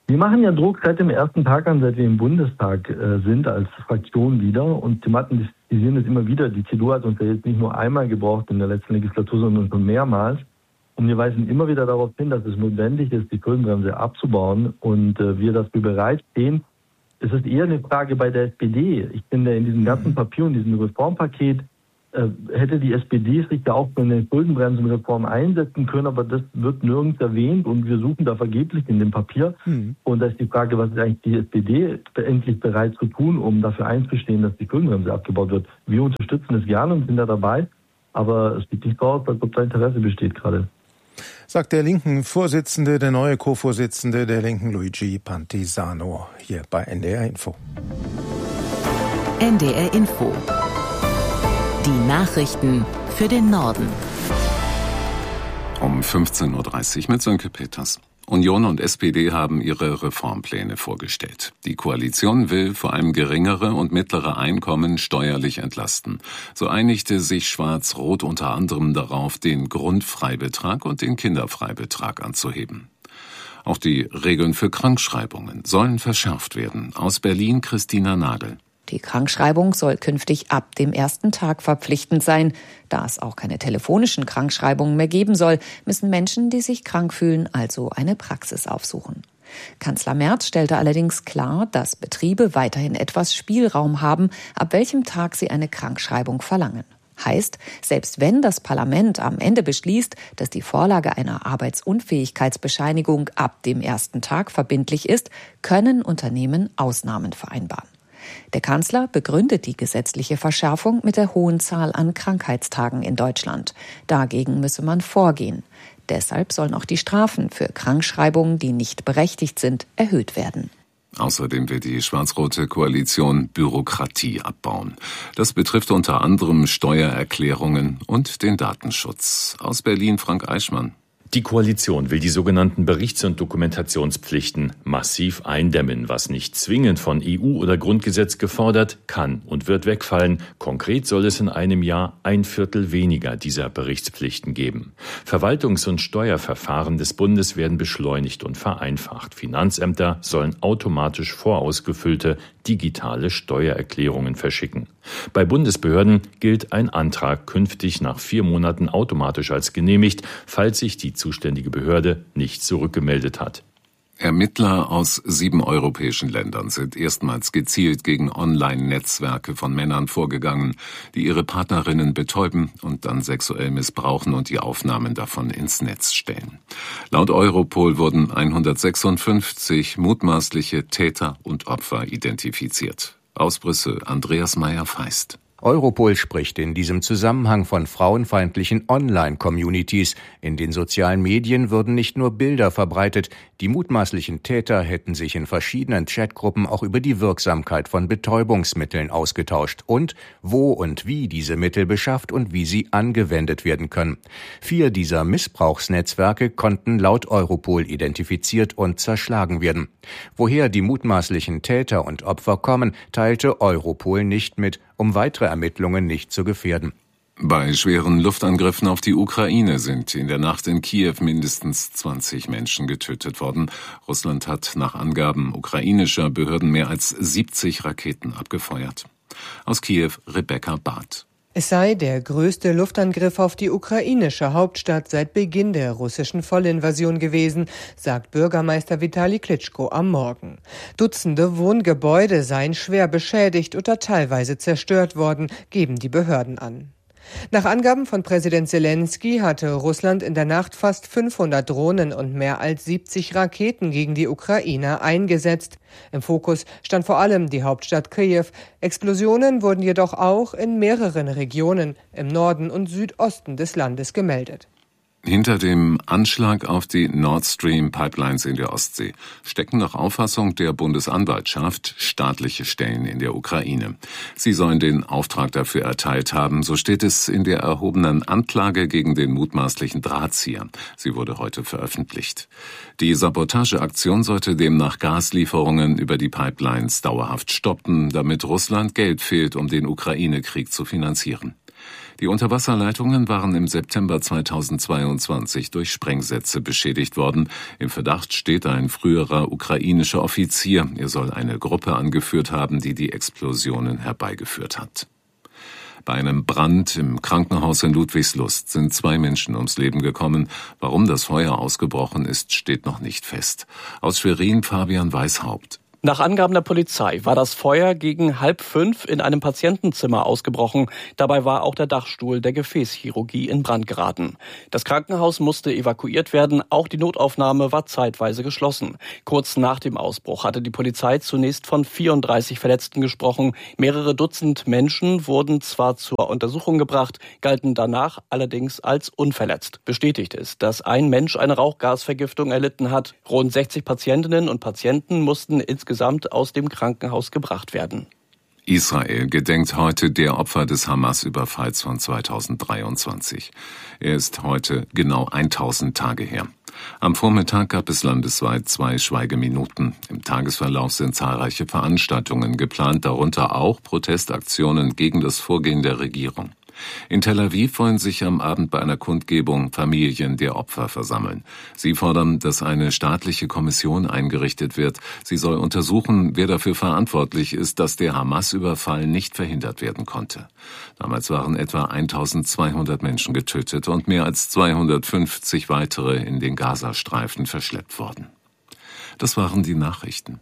Wir machen ja Druck seit dem ersten Tag an, seit wir im Bundestag sind als Fraktion wieder und thematisieren es immer wieder. Die CDU hat uns ja jetzt nicht nur einmal gebraucht in der letzten Legislatur, sondern schon mehrmals. Und wir weisen immer wieder darauf hin, dass es notwendig ist, die Schuldenbremse abzubauen und wir dafür bereitstehen. Es ist eher eine Frage bei der SPD. Ich finde, in diesem ganzen Papier und diesem Reformpaket hätte die SPD sich da auch für eine Schuldenbremsenreform einsetzen können, aber das wird nirgends erwähnt und wir suchen da vergeblich in dem Papier. Und da ist die Frage, was ist eigentlich die SPD endlich bereit zu tun, um dafür einzustehen, dass die Schuldenbremse abgebaut wird. Wir unterstützen es gerne und sind da dabei, aber es sieht nicht so aus, als ob da Interesse besteht gerade. Sagt der linken Vorsitzende, der neue Co-Vorsitzende der Linken, Luigi Pantisano, hier bei NDR Info. NDR Info. Die Nachrichten für den Norden. Um 15.30 Uhr mit Sönke Peters. Union und SPD haben ihre Reformpläne vorgestellt. Die Koalition will vor allem geringere und mittlere Einkommen steuerlich entlasten. So einigte sich Schwarz-Rot unter anderem darauf, den Grundfreibetrag und den Kinderfreibetrag anzuheben. Auch die Regeln für Krankschreibungen sollen verschärft werden. Aus Berlin Christina Nagel. Die Krankschreibung soll künftig ab dem ersten Tag verpflichtend sein. Da es auch keine telefonischen Krankschreibungen mehr geben soll, müssen Menschen, die sich krank fühlen, also eine Praxis aufsuchen. Kanzler Merz stellte allerdings klar, dass Betriebe weiterhin etwas Spielraum haben, ab welchem Tag sie eine Krankschreibung verlangen. Heißt, selbst wenn das Parlament am Ende beschließt, dass die Vorlage einer Arbeitsunfähigkeitsbescheinigung ab dem ersten Tag verbindlich ist, können Unternehmen Ausnahmen vereinbaren. Der Kanzler begründet die gesetzliche Verschärfung mit der hohen Zahl an Krankheitstagen in Deutschland. Dagegen müsse man vorgehen. Deshalb sollen auch die Strafen für Krankschreibungen, die nicht berechtigt sind, erhöht werden. Außerdem will die schwarz-rote Koalition Bürokratie abbauen. Das betrifft unter anderem Steuererklärungen und den Datenschutz. Aus Berlin Frank Eichmann. Die Koalition will die sogenannten Berichts- und Dokumentationspflichten massiv eindämmen. Was nicht zwingend von EU oder Grundgesetz gefordert, kann und wird wegfallen. Konkret soll es in einem Jahr 1/4 weniger dieser Berichtspflichten geben. Verwaltungs- und Steuerverfahren des Bundes werden beschleunigt und vereinfacht. Finanzämter sollen automatisch vorausgefüllte digitale Steuererklärungen verschicken. Bei Bundesbehörden gilt ein Antrag künftig nach 4 Monaten automatisch als genehmigt, falls sich die zuständige Behörde nicht zurückgemeldet hat. Ermittler aus 7 europäischen Ländern sind erstmals gezielt gegen Online-Netzwerke von Männern vorgegangen, die ihre Partnerinnen betäuben und dann sexuell missbrauchen und die Aufnahmen davon ins Netz stellen. Laut Europol wurden 156 mutmaßliche Täter und Opfer identifiziert. Aus Brüssel Andreas Meyer-Feist. Europol spricht in diesem Zusammenhang von frauenfeindlichen Online-Communities. In den sozialen Medien würden nicht nur Bilder verbreitet, die mutmaßlichen Täter hätten sich in verschiedenen Chatgruppen auch über die Wirksamkeit von Betäubungsmitteln ausgetauscht und wo und wie diese Mittel beschafft und wie sie angewendet werden können. 4 dieser Missbrauchsnetzwerke konnten laut Europol identifiziert und zerschlagen werden. Woher die mutmaßlichen Täter und Opfer kommen, teilte Europol nicht mit, um weitere Ermittlungen nicht zu gefährden. Bei schweren Luftangriffen auf die Ukraine sind in der Nacht in Kiew mindestens 20 Menschen getötet worden. Russland hat nach Angaben ukrainischer Behörden mehr als 70 Raketen abgefeuert. Aus Kiew Rebecca Barth. Es sei der größte Luftangriff auf die ukrainische Hauptstadt seit Beginn der russischen Vollinvasion gewesen, sagt Bürgermeister Vitali Klitschko am Morgen. Dutzende Wohngebäude seien schwer beschädigt oder teilweise zerstört worden, geben die Behörden an. Nach Angaben von Präsident Zelensky hatte Russland in der Nacht fast 500 Drohnen und mehr als 70 Raketen gegen die Ukraine eingesetzt. Im Fokus stand vor allem die Hauptstadt Kiew. Explosionen wurden jedoch auch in mehreren Regionen im Norden und Südosten des Landes gemeldet. Hinter dem Anschlag auf die Nord Stream Pipelines in der Ostsee stecken nach Auffassung der Bundesanwaltschaft staatliche Stellen in der Ukraine. Sie sollen den Auftrag dafür erteilt haben, so steht es in der erhobenen Anklage gegen den mutmaßlichen Drahtzieher. Sie wurde heute veröffentlicht. Die Sabotageaktion sollte demnach Gaslieferungen über die Pipelines dauerhaft stoppen, damit Russland Geld fehlt, um den Ukraine-Krieg zu finanzieren. Die Unterwasserleitungen waren im September 2022 durch Sprengsätze beschädigt worden. Im Verdacht steht ein früherer ukrainischer Offizier. Er soll eine Gruppe angeführt haben, die die Explosionen herbeigeführt hat. Bei einem Brand im Krankenhaus in Ludwigslust sind 2 Menschen ums Leben gekommen. Warum das Feuer ausgebrochen ist, steht noch nicht fest. Aus Schwerin Fabian Weishaupt. Nach Angaben der Polizei war das Feuer gegen 4:30 in einem Patientenzimmer ausgebrochen. Dabei war auch der Dachstuhl der Gefäßchirurgie in Brand geraten. Das Krankenhaus musste evakuiert werden. Auch die Notaufnahme war zeitweise geschlossen. Kurz nach dem Ausbruch hatte die Polizei zunächst von 34 Verletzten gesprochen. Mehrere Dutzend Menschen wurden zwar zur Untersuchung gebracht, galten danach allerdings als unverletzt. Bestätigt ist, dass ein Mensch eine Rauchgasvergiftung erlitten hat. Rund 60 Patientinnen und Patienten mussten insgesamt aus dem Krankenhaus gebracht werden. Israel gedenkt heute der Opfer des Hamas-Überfalls von 2023. Er ist heute genau 1000 Tage her. Am Vormittag gab es landesweit 2 Schweigeminuten. Im Tagesverlauf sind zahlreiche Veranstaltungen geplant, darunter auch Protestaktionen gegen das Vorgehen der Regierung. In Tel Aviv wollen sich am Abend bei einer Kundgebung Familien der Opfer versammeln. Sie fordern, dass eine staatliche Kommission eingerichtet wird. Sie soll untersuchen, wer dafür verantwortlich ist, dass der Hamas-Überfall nicht verhindert werden konnte. Damals waren etwa 1200 Menschen getötet und mehr als 250 weitere in den Gazastreifen verschleppt worden. Das waren die Nachrichten.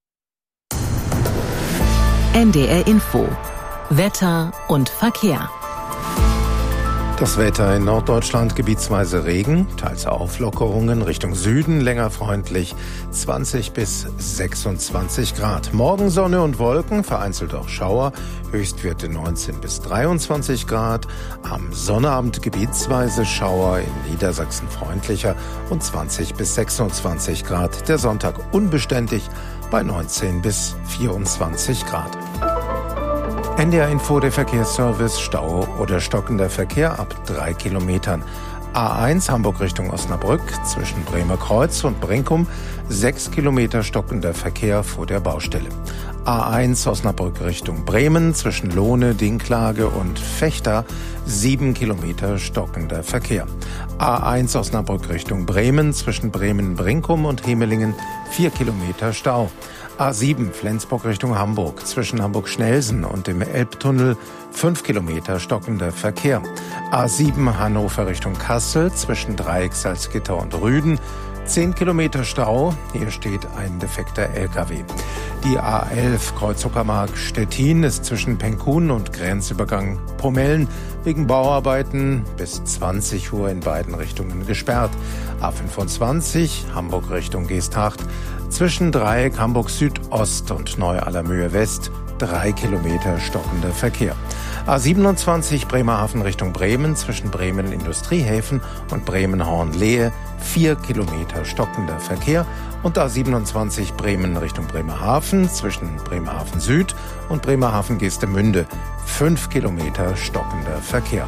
NDR Info. Wetter und Verkehr. Das Wetter in Norddeutschland gebietsweise Regen, teils Auflockerungen, Richtung Süden länger freundlich, 20 bis 26 Grad. Morgen Sonne und Wolken, vereinzelt auch Schauer, Höchstwerte 19 bis 23 Grad. Am Sonnabend gebietsweise Schauer, in Niedersachsen freundlicher und 20 bis 26 Grad. Der Sonntag unbeständig bei 19 bis 24 Grad. NDR Info, der Verkehrsservice, Stau oder stockender Verkehr ab 3 Kilometern. A1 Hamburg Richtung Osnabrück zwischen Bremer Kreuz und Brinkum, 6 Kilometer stockender Verkehr vor der Baustelle. A1 Osnabrück Richtung Bremen zwischen Lohne, Dinklage und Vechta, 7 Kilometer stockender Verkehr. A1 Osnabrück Richtung Bremen zwischen Bremen-Brinkum und Hemelingen, 4 Kilometer Stau. A7 Flensburg Richtung Hamburg zwischen Hamburg-Schnelsen und dem Elbtunnel 5 Kilometer stockender Verkehr. A7 Hannover Richtung Kassel zwischen Dreieck, Salzgitter und Rüden 10 Kilometer Stau. Hier steht ein defekter LKW. Die A11 Kreuz-Uckermark Stettin ist zwischen Penkun und Grenzübergang Pomellen wegen Bauarbeiten bis 20 Uhr in beiden Richtungen gesperrt. A25 Hamburg Richtung Geesthacht zwischen Dreieck Hamburg Südost und Neu-Allermöhe West 3 Kilometer stockender Verkehr. A27 Bremerhaven Richtung Bremen zwischen Bremen Industriehäfen und Bremen-Hornlehe 4 Kilometer stockender Verkehr und A27 Bremen Richtung Bremerhaven zwischen Bremerhaven Süd und Bremerhaven Geestemünde 5 Kilometer stockender Verkehr.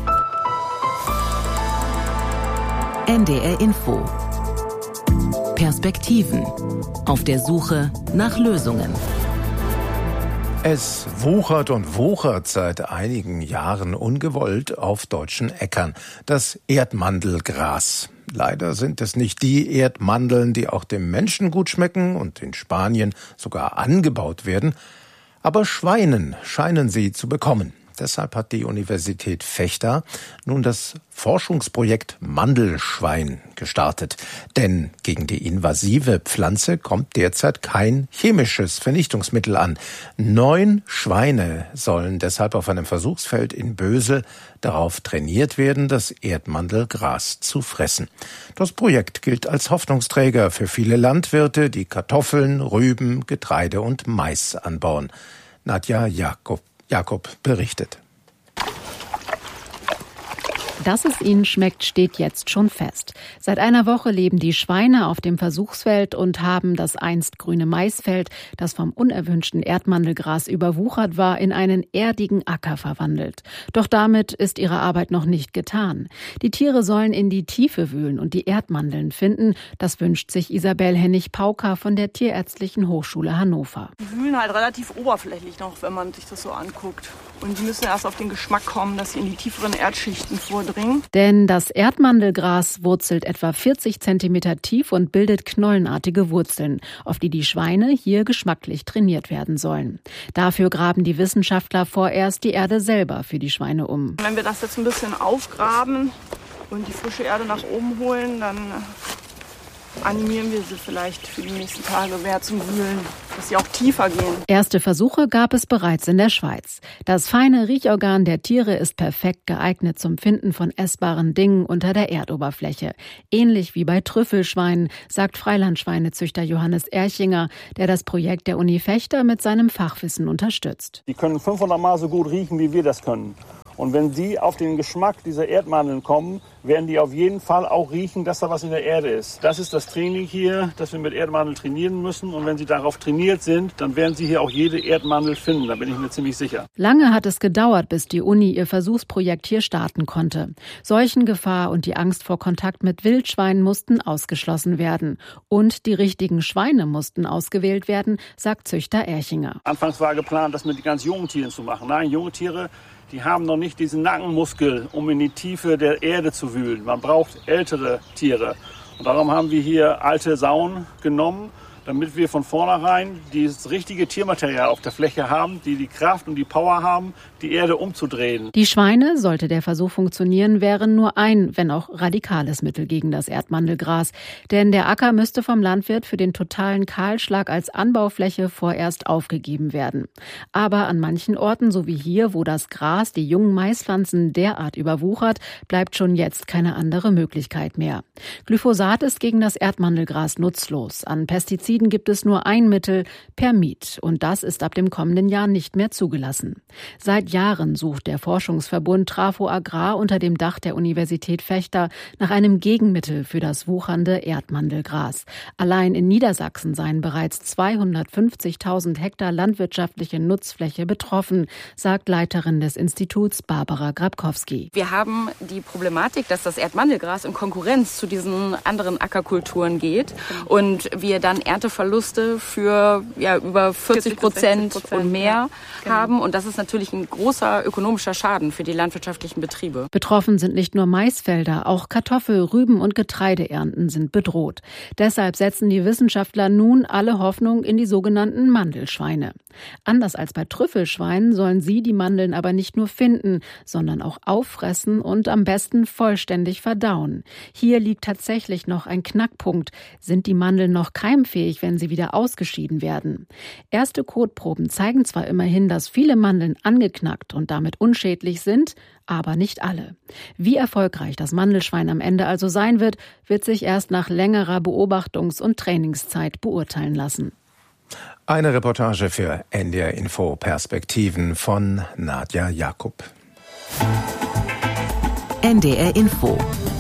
NDR Info. Perspektiven. Auf der Suche nach Lösungen. Es wuchert und wuchert seit einigen Jahren ungewollt auf deutschen Äckern. Das Erdmandelgras. Leider sind es nicht die Erdmandeln, die auch dem Menschen gut schmecken und in Spanien sogar angebaut werden. Aber Schweinen scheinen sie zu bekommen. Deshalb hat die Universität Vechta nun das Forschungsprojekt Mandelschwein gestartet. Denn gegen die invasive Pflanze kommt derzeit kein chemisches Vernichtungsmittel an. 9 Schweine sollen deshalb auf einem Versuchsfeld in Bösel darauf trainiert werden, das Erdmandelgras zu fressen. Das Projekt gilt als Hoffnungsträger für viele Landwirte, die Kartoffeln, Rüben, Getreide und Mais anbauen. Nadja Jakob berichtet. Dass es ihnen schmeckt, steht jetzt schon fest. Seit einer Woche leben die Schweine auf dem Versuchsfeld und haben das einst grüne Maisfeld, das vom unerwünschten Erdmandelgras überwuchert war, in einen erdigen Acker verwandelt. Doch damit ist ihre Arbeit noch nicht getan. Die Tiere sollen in die Tiefe wühlen und die Erdmandeln finden. Das wünscht sich Isabel Hennig-Pauker von der Tierärztlichen Hochschule Hannover. Die wühlen halt relativ oberflächlich noch, wenn man sich das so anguckt. Und die müssen erst auf den Geschmack kommen, dass sie in die tieferen Erdschichten vordringen. Denn das Erdmandelgras wurzelt etwa 40 Zentimeter tief und bildet knollenartige Wurzeln, auf die die Schweine hier geschmacklich trainiert werden sollen. Dafür graben die Wissenschaftler vorerst die Erde selber für die Schweine um. Wenn wir das jetzt ein bisschen aufgraben und die frische Erde nach oben holen, dann animieren wir sie vielleicht für die nächsten Tage mehr zum Wühlen, dass sie auch tiefer gehen. Erste Versuche gab es bereits in der Schweiz. Das feine Riechorgan der Tiere ist perfekt geeignet zum Finden von essbaren Dingen unter der Erdoberfläche. Ähnlich wie bei Trüffelschweinen, sagt Freilandschweinezüchter Johannes Erchinger, der das Projekt der Uni Vechta mit seinem Fachwissen unterstützt. Die können 500 Mal so gut riechen, wie wir das können. Und wenn Sie auf den Geschmack dieser Erdmandeln kommen, werden die auf jeden Fall auch riechen, dass da was in der Erde ist. Das ist das Training hier, dass wir mit Erdmandeln trainieren müssen. Und wenn Sie darauf trainiert sind, dann werden Sie hier auch jede Erdmandel finden. Da bin ich mir ziemlich sicher. Lange hat es gedauert, bis die Uni ihr Versuchsprojekt hier starten konnte. Seuchengefahr und die Angst vor Kontakt mit Wildschweinen mussten ausgeschlossen werden. Und die richtigen Schweine mussten ausgewählt werden, sagt Züchter Erchinger. Anfangs war geplant, das mit den ganz jungen Tieren zu machen. Nein, junge Tiere, die haben noch nicht diesen Nackenmuskel, um in die Tiefe der Erde zu wühlen. Man braucht ältere Tiere. Und darum haben wir hier alte Sauen genommen, damit wir von vornherein dieses richtige Tiermaterial auf der Fläche haben, die Kraft und die Power haben, die Erde umzudrehen. Die Schweine, sollte der Versuch funktionieren, wären nur ein, wenn auch radikales Mittel gegen das Erdmandelgras. Denn der Acker müsste vom Landwirt für den totalen Kahlschlag als Anbaufläche vorerst aufgegeben werden. Aber an manchen Orten, so wie hier, wo das Gras die jungen Maispflanzen derart überwuchert, bleibt schon jetzt keine andere Möglichkeit mehr. Glyphosat ist gegen das Erdmandelgras nutzlos. An Pestiziden gibt es nur ein Mittel, Permit. Und das ist ab dem kommenden Jahr nicht mehr zugelassen. Seit Jahren sucht der Forschungsverbund Trafo Agrar unter dem Dach der Universität Vechta nach einem Gegenmittel für das wuchernde Erdmandelgras. Allein in Niedersachsen seien bereits 250.000 Hektar landwirtschaftliche Nutzfläche betroffen, sagt Leiterin des Instituts Barbara Grabkowski. Wir haben die Problematik, dass das Erdmandelgras in Konkurrenz zu diesen anderen Ackerkulturen geht und wir dann Ernteverluste für über 40% und mehr haben. Und das ist natürlich ein großer ökonomischer Schaden für die landwirtschaftlichen Betriebe. Betroffen sind nicht nur Maisfelder, auch Kartoffel-, Rüben- und Getreideernten sind bedroht. Deshalb setzen die Wissenschaftler nun alle Hoffnung in die sogenannten Mandelschweine. Anders als bei Trüffelschweinen sollen sie die Mandeln aber nicht nur finden, sondern auch auffressen und am besten vollständig verdauen. Hier liegt tatsächlich noch ein Knackpunkt. Sind die Mandeln noch keimfähig, wenn sie wieder ausgeschieden werden? Erste Kotproben zeigen zwar immerhin, dass viele Mandeln angeknackt und damit unschädlich sind, aber nicht alle. Wie erfolgreich das Mandelschwein am Ende also sein wird, wird sich erst nach längerer Beobachtungs- und Trainingszeit beurteilen lassen. Eine Reportage für NDR Info Perspektiven von Nadja Jakob. NDR Info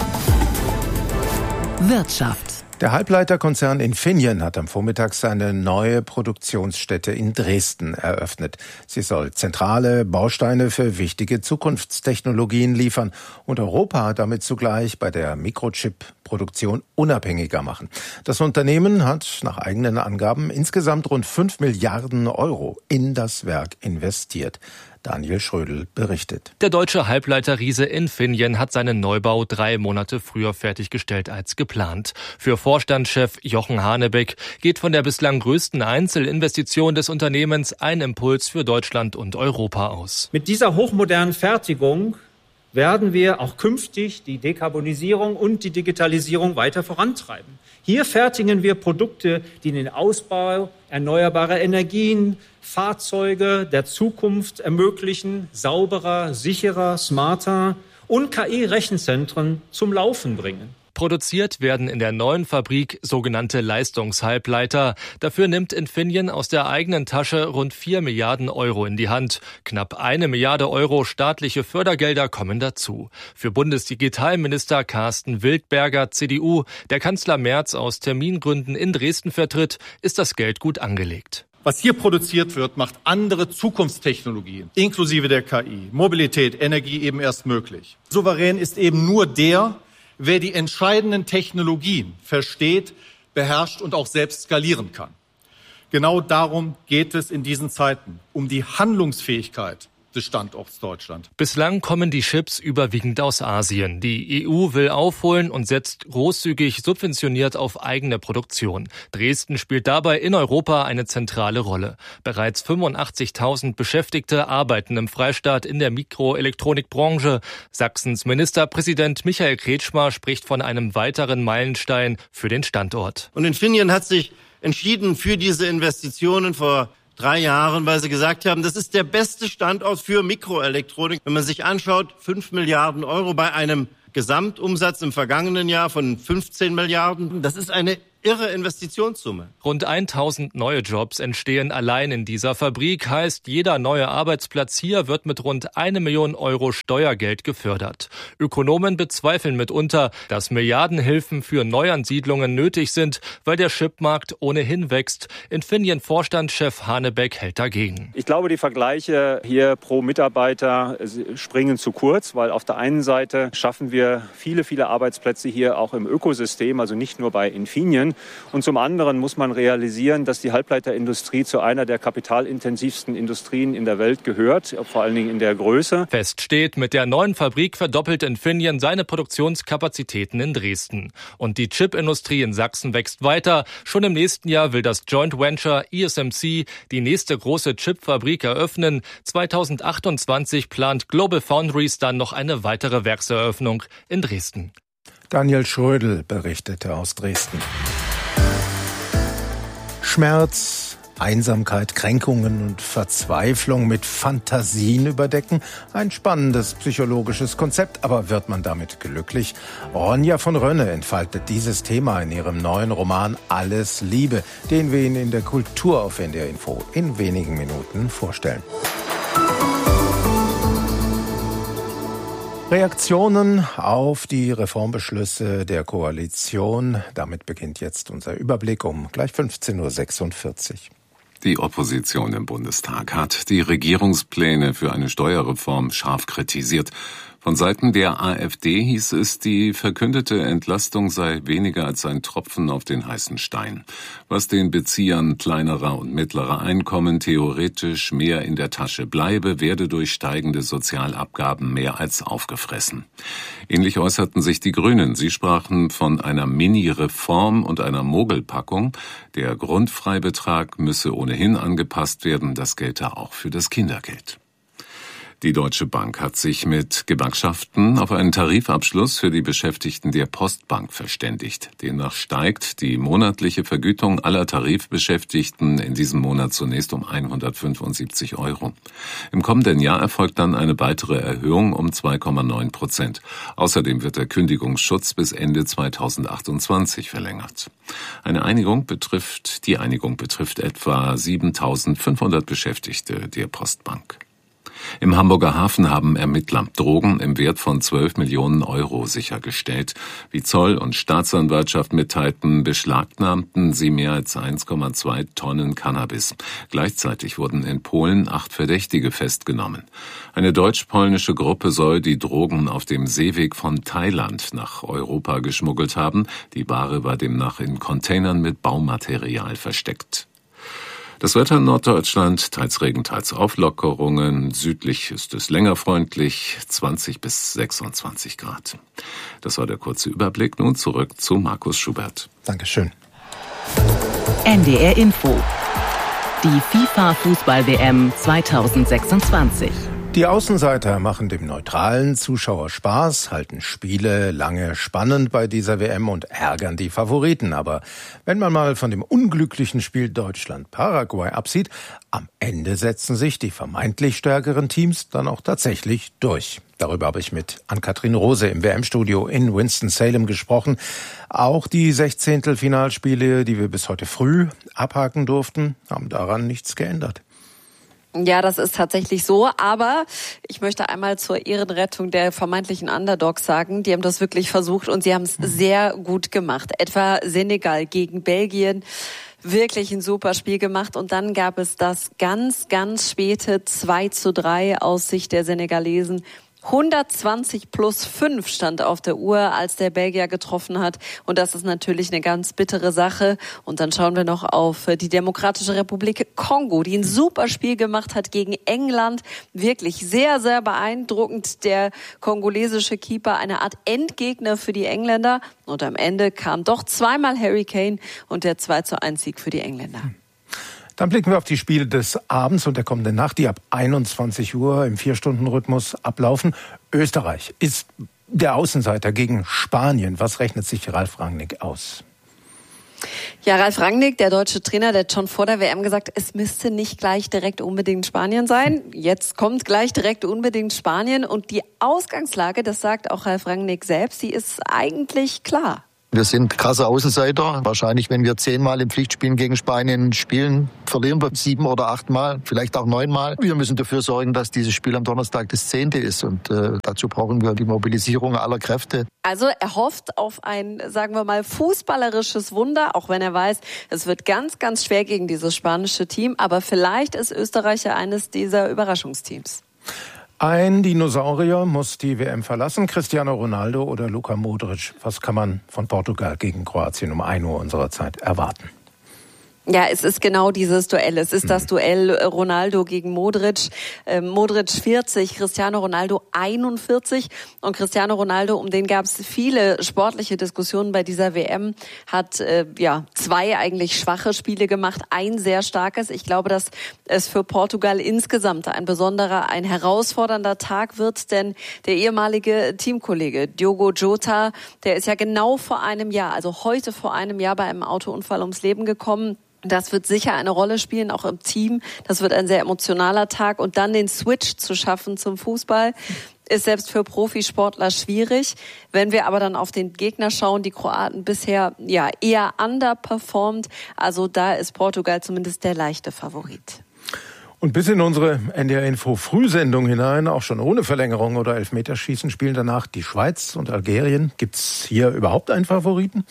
Wirtschaft. Der Halbleiterkonzern Infineon hat am Vormittag seine neue Produktionsstätte in Dresden eröffnet. Sie soll zentrale Bausteine für wichtige Zukunftstechnologien liefern und Europa damit zugleich bei der Mikrochip-Produktion unabhängiger machen. Das Unternehmen hat nach eigenen Angaben insgesamt rund 5 Milliarden Euro in das Werk investiert. Daniel Schrödel berichtet. Der deutsche Halbleiterriese Infineon hat seinen Neubau 3 Monate früher fertiggestellt als geplant. Für Vorstandschef Jochen Hanebeck geht von der bislang größten Einzelinvestition des Unternehmens ein Impuls für Deutschland und Europa aus. Mit dieser hochmodernen Fertigung werden wir auch künftig die Dekarbonisierung und die Digitalisierung weiter vorantreiben. Hier fertigen wir Produkte, die den Ausbau erneuerbarer Energien, Fahrzeuge der Zukunft ermöglichen, sauberer, sicherer, smarter und KI-Rechenzentren zum Laufen bringen. Produziert werden in der neuen Fabrik sogenannte Leistungshalbleiter. Dafür nimmt Infineon aus der eigenen Tasche rund 4 Milliarden Euro in die Hand. Knapp 1 Milliarde Euro staatliche Fördergelder kommen dazu. Für Bundesdigitalminister Carsten Wildberger, CDU, der Kanzler Merz aus Termingründen in Dresden vertritt, ist das Geld gut angelegt. Was hier produziert wird, macht andere Zukunftstechnologien, inklusive der KI, Mobilität, Energie eben erst möglich. Souverän ist eben nur der, wer die entscheidenden Technologien versteht, beherrscht und auch selbst skalieren kann. Genau darum geht es in diesen Zeiten, um die Handlungsfähigkeit des Standorts Deutschland. Bislang kommen die Chips überwiegend aus Asien. Die EU will aufholen und setzt großzügig subventioniert auf eigene Produktion. Dresden spielt dabei in Europa eine zentrale Rolle. Bereits 85.000 Beschäftigte arbeiten im Freistaat in der Mikroelektronikbranche. Sachsens Ministerpräsident Michael Kretschmer spricht von einem weiteren Meilenstein für den Standort. Und Infineon hat sich entschieden für diese Investitionen vor 3 Jahren, weil sie gesagt haben, das ist der beste Standort für Mikroelektronik. Wenn man sich anschaut, 5 Milliarden Euro bei einem Gesamtumsatz im vergangenen Jahr von 15 Milliarden. Das ist eine irre Investitionssumme. Rund 1.000 neue Jobs entstehen allein in dieser Fabrik. Heißt, jeder neue Arbeitsplatz hier wird mit rund 1 Million Euro Steuergeld gefördert. Ökonomen bezweifeln mitunter, dass Milliardenhilfen für Neuansiedlungen nötig sind, weil der Chipmarkt ohnehin wächst. Infineon-Vorstandschef Hanebeck hält dagegen. Ich glaube, die Vergleiche hier pro Mitarbeiter springen zu kurz, weil auf der einen Seite schaffen wir viele, viele Arbeitsplätze hier auch im Ökosystem, also nicht nur bei Infineon. Und zum anderen muss man realisieren, dass die Halbleiterindustrie zu einer der kapitalintensivsten Industrien in der Welt gehört, vor allen Dingen in der Größe. Fest steht, mit der neuen Fabrik verdoppelt Infineon seine Produktionskapazitäten in Dresden. Und die Chipindustrie in Sachsen wächst weiter. Schon im nächsten Jahr will das Joint Venture ESMC die nächste große Chipfabrik eröffnen. 2028 plant Global Foundries dann noch eine weitere Werkseröffnung in Dresden. Daniel Schrödel berichtete aus Dresden. Schmerz, Einsamkeit, Kränkungen und Verzweiflung mit Fantasien überdecken. Ein spannendes psychologisches Konzept, aber wird man damit glücklich? Ronja von Rönne entfaltet dieses Thema in ihrem neuen Roman Alles Liebe, den wir Ihnen in der Kultur auf NDR Info in wenigen Minuten vorstellen. Reaktionen auf die Reformbeschlüsse der Koalition. Damit beginnt jetzt unser Überblick um gleich 15.46 Uhr. Die Opposition im Bundestag hat die Regierungspläne für eine Steuerreform scharf kritisiert. Von Seiten der AfD hieß es, die verkündete Entlastung sei weniger als ein Tropfen auf den heißen Stein. Was den Beziehern kleinerer und mittlerer Einkommen theoretisch mehr in der Tasche bleibe, werde durch steigende Sozialabgaben mehr als aufgefressen. Ähnlich äußerten sich die Grünen. Sie sprachen von einer Mini-Reform und einer Mogelpackung. Der Grundfreibetrag müsse ohnehin angepasst werden. Das gelte auch für das Kindergeld. Die Deutsche Bank hat sich mit Gewerkschaften auf einen Tarifabschluss für die Beschäftigten der Postbank verständigt. Demnach steigt die monatliche Vergütung aller Tarifbeschäftigten in diesem Monat zunächst um 175 €. Im kommenden Jahr erfolgt dann eine weitere Erhöhung um 2,9%. Außerdem wird der Kündigungsschutz bis Ende 2028 verlängert. Die Einigung betrifft etwa 7.500 Beschäftigte der Postbank. Im Hamburger Hafen haben Ermittler Drogen im Wert von 12 Millionen € sichergestellt. Wie Zoll und Staatsanwaltschaft mitteilten, beschlagnahmten sie mehr als 1,2 Tonnen Cannabis. Gleichzeitig wurden in Polen 8 Verdächtige festgenommen. Eine deutsch-polnische Gruppe soll die Drogen auf dem Seeweg von Thailand nach Europa geschmuggelt haben. Die Ware war demnach in Containern mit Baumaterial versteckt. Das Wetter in Norddeutschland, teils Regen, teils Auflockerungen. Südlich ist es länger freundlich, 20 bis 26 Grad. Das war der kurze Überblick. Nun zurück zu Markus Schubert. Dankeschön. NDR Info. Die FIFA-Fußball-WM 2026. Die Außenseiter machen dem neutralen Zuschauer Spaß, halten Spiele lange spannend bei dieser WM und ärgern die Favoriten. Aber wenn man mal von dem unglücklichen Spiel Deutschland-Paraguay absieht, am Ende setzen sich die vermeintlich stärkeren Teams dann auch tatsächlich durch. Darüber habe ich mit Ann-Kathrin Rose im WM-Studio in Winston-Salem gesprochen. Auch die 16. Finalspiele, die wir bis heute früh abhaken durften, haben daran nichts geändert. Ja, das ist tatsächlich so, aber ich möchte einmal zur Ehrenrettung der vermeintlichen Underdogs sagen, die haben das wirklich versucht und sie haben es sehr gut gemacht. Etwa Senegal gegen Belgien, wirklich ein super Spiel gemacht und dann gab es das ganz, ganz späte 2:3 aus Sicht der Senegalesen. 120+5 stand auf der Uhr, als der Belgier getroffen hat. Und das ist natürlich eine ganz bittere Sache. Und dann schauen wir noch auf die Demokratische Republik Kongo, die ein super Spiel gemacht hat gegen England. Wirklich sehr, sehr beeindruckend. Der kongolesische Keeper, eine Art Endgegner für die Engländer. Und am Ende kam doch zweimal Harry Kane und der 2:1-Sieg für die Engländer. Dann blicken wir auf die Spiele des Abends und der kommenden Nacht, die ab 21 Uhr im 4-Stunden-Rhythmus ablaufen. Österreich ist der Außenseiter gegen Spanien. Was rechnet sich Ralf Rangnick aus? Ja, Ralf Rangnick, der deutsche Trainer, der hat schon vor der WM gesagt, es müsste nicht gleich direkt unbedingt Spanien sein. Jetzt kommt gleich direkt unbedingt Spanien. Und die Ausgangslage, das sagt auch Ralf Rangnick selbst, die ist eigentlich klar. Wir sind krasse Außenseiter. Wahrscheinlich, wenn wir 10-mal im Pflichtspielen gegen Spanien spielen, verlieren wir 7 oder 8-mal, vielleicht auch 9-mal. Wir müssen dafür sorgen, dass dieses Spiel am Donnerstag das 10. ist. Und dazu brauchen wir die Mobilisierung aller Kräfte. Also er hofft auf ein, sagen wir mal, fußballerisches Wunder, auch wenn er weiß, es wird ganz, ganz schwer gegen dieses spanische Team. Aber vielleicht ist Österreich ja eines dieser Überraschungsteams. Ein Dinosaurier muss die WM verlassen, Cristiano Ronaldo oder Luka Modric. Was kann man von Portugal gegen Kroatien um 1 Uhr unserer Zeit erwarten? Ja, es ist genau dieses Duell. Es ist das Duell Ronaldo gegen Modric. Modric 40, Cristiano Ronaldo 41. Und Cristiano Ronaldo, um den gab es viele sportliche Diskussionen bei dieser WM, hat 2 eigentlich schwache Spiele gemacht, ein sehr starkes. Ich glaube, dass es für Portugal insgesamt ein herausfordernder Tag wird, denn der ehemalige Teamkollege Diogo Jota, der ist ja genau vor einem Jahr, also heute vor einem Jahr bei einem Autounfall ums Leben gekommen. Das wird sicher eine Rolle spielen, auch im Team. Das wird ein sehr emotionaler Tag. Und dann den Switch zu schaffen zum Fußball, ist selbst für Profisportler schwierig. Wenn wir aber dann auf den Gegner schauen, die Kroaten bisher eher underperformed. Also da ist Portugal zumindest der leichte Favorit. Und bis in unsere NDR-Info-Frühsendung hinein, auch schon ohne Verlängerung oder Elfmeterschießen, spielen danach die Schweiz und Algerien. Gibt's hier überhaupt einen Favoriten?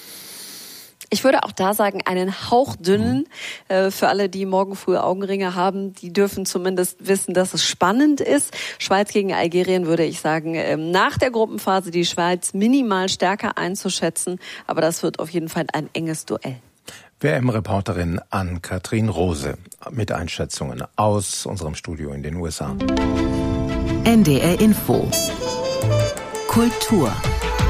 Ich würde auch da sagen, einen hauchdünnen. Für alle, die morgen früh Augenringe haben, die dürfen zumindest wissen, dass es spannend ist. Schweiz gegen Algerien würde ich sagen, nach der Gruppenphase die Schweiz minimal stärker einzuschätzen. Aber das wird auf jeden Fall ein enges Duell. WM-Reporterin Ann-Kathrin Rose mit Einschätzungen aus unserem Studio in den USA. NDR Info. Kultur.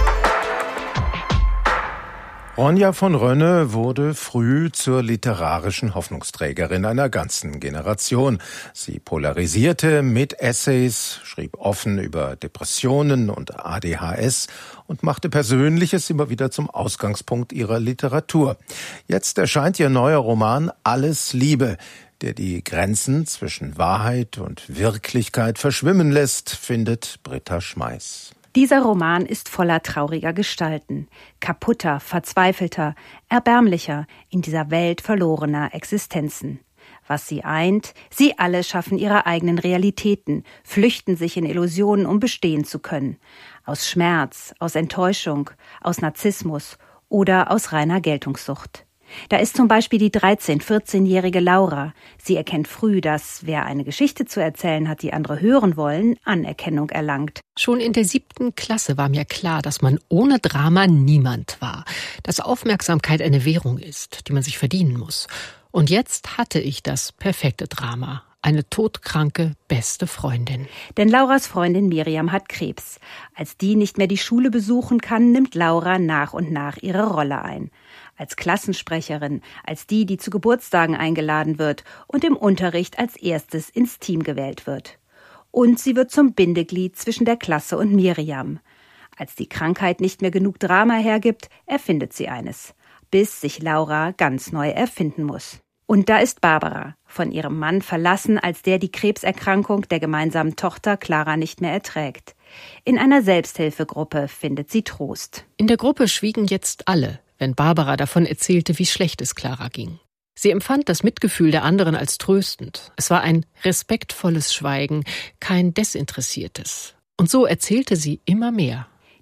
Ronja von Rönne wurde früh zur literarischen Hoffnungsträgerin einer ganzen Generation. Sie polarisierte mit Essays, schrieb offen über Depressionen und ADHS und machte Persönliches immer wieder zum Ausgangspunkt ihrer Literatur. Jetzt erscheint ihr neuer Roman Alles Liebe, der die Grenzen zwischen Wahrheit und Wirklichkeit verschwimmen lässt, findet Britta Schmeiß. Dieser Roman ist voller trauriger Gestalten, kaputter, verzweifelter, erbärmlicher, in dieser Welt verlorener Existenzen. Was sie eint, sie alle schaffen ihre eigenen Realitäten, flüchten sich in Illusionen, um bestehen zu können. Aus Schmerz, aus Enttäuschung, aus Narzissmus oder aus reiner Geltungssucht. Da ist zum Beispiel die 14-jährige Laura. Sie erkennt früh, dass wer eine Geschichte zu erzählen hat, die andere hören wollen, Anerkennung erlangt. Schon in der 7. Klasse war mir klar, dass man ohne Drama niemand war. Dass Aufmerksamkeit eine Währung ist, die man sich verdienen muss. Und jetzt hatte ich das perfekte Drama. Eine todkranke beste Freundin. Denn Lauras Freundin Miriam hat Krebs. Als die nicht mehr die Schule besuchen kann, nimmt Laura nach und nach ihre Rolle ein. Als Klassensprecherin, als die zu Geburtstagen eingeladen wird und im Unterricht als erstes ins Team gewählt wird. Und sie wird zum Bindeglied zwischen der Klasse und Miriam. Als die Krankheit nicht mehr genug Drama hergibt, erfindet sie eines, bis sich Laura ganz neu erfinden muss. Und da ist Barbara, von ihrem Mann verlassen, als der die Krebserkrankung der gemeinsamen Tochter Clara nicht mehr erträgt. In einer Selbsthilfegruppe findet sie Trost. In der Gruppe schwiegen jetzt alle, wenn Barbara davon erzählte, wie schlecht es Clara ging. Sie empfand das Mitgefühl der anderen als tröstend. Es war ein respektvolles Schweigen, kein desinteressiertes. Und so erzählte sie immer mehr.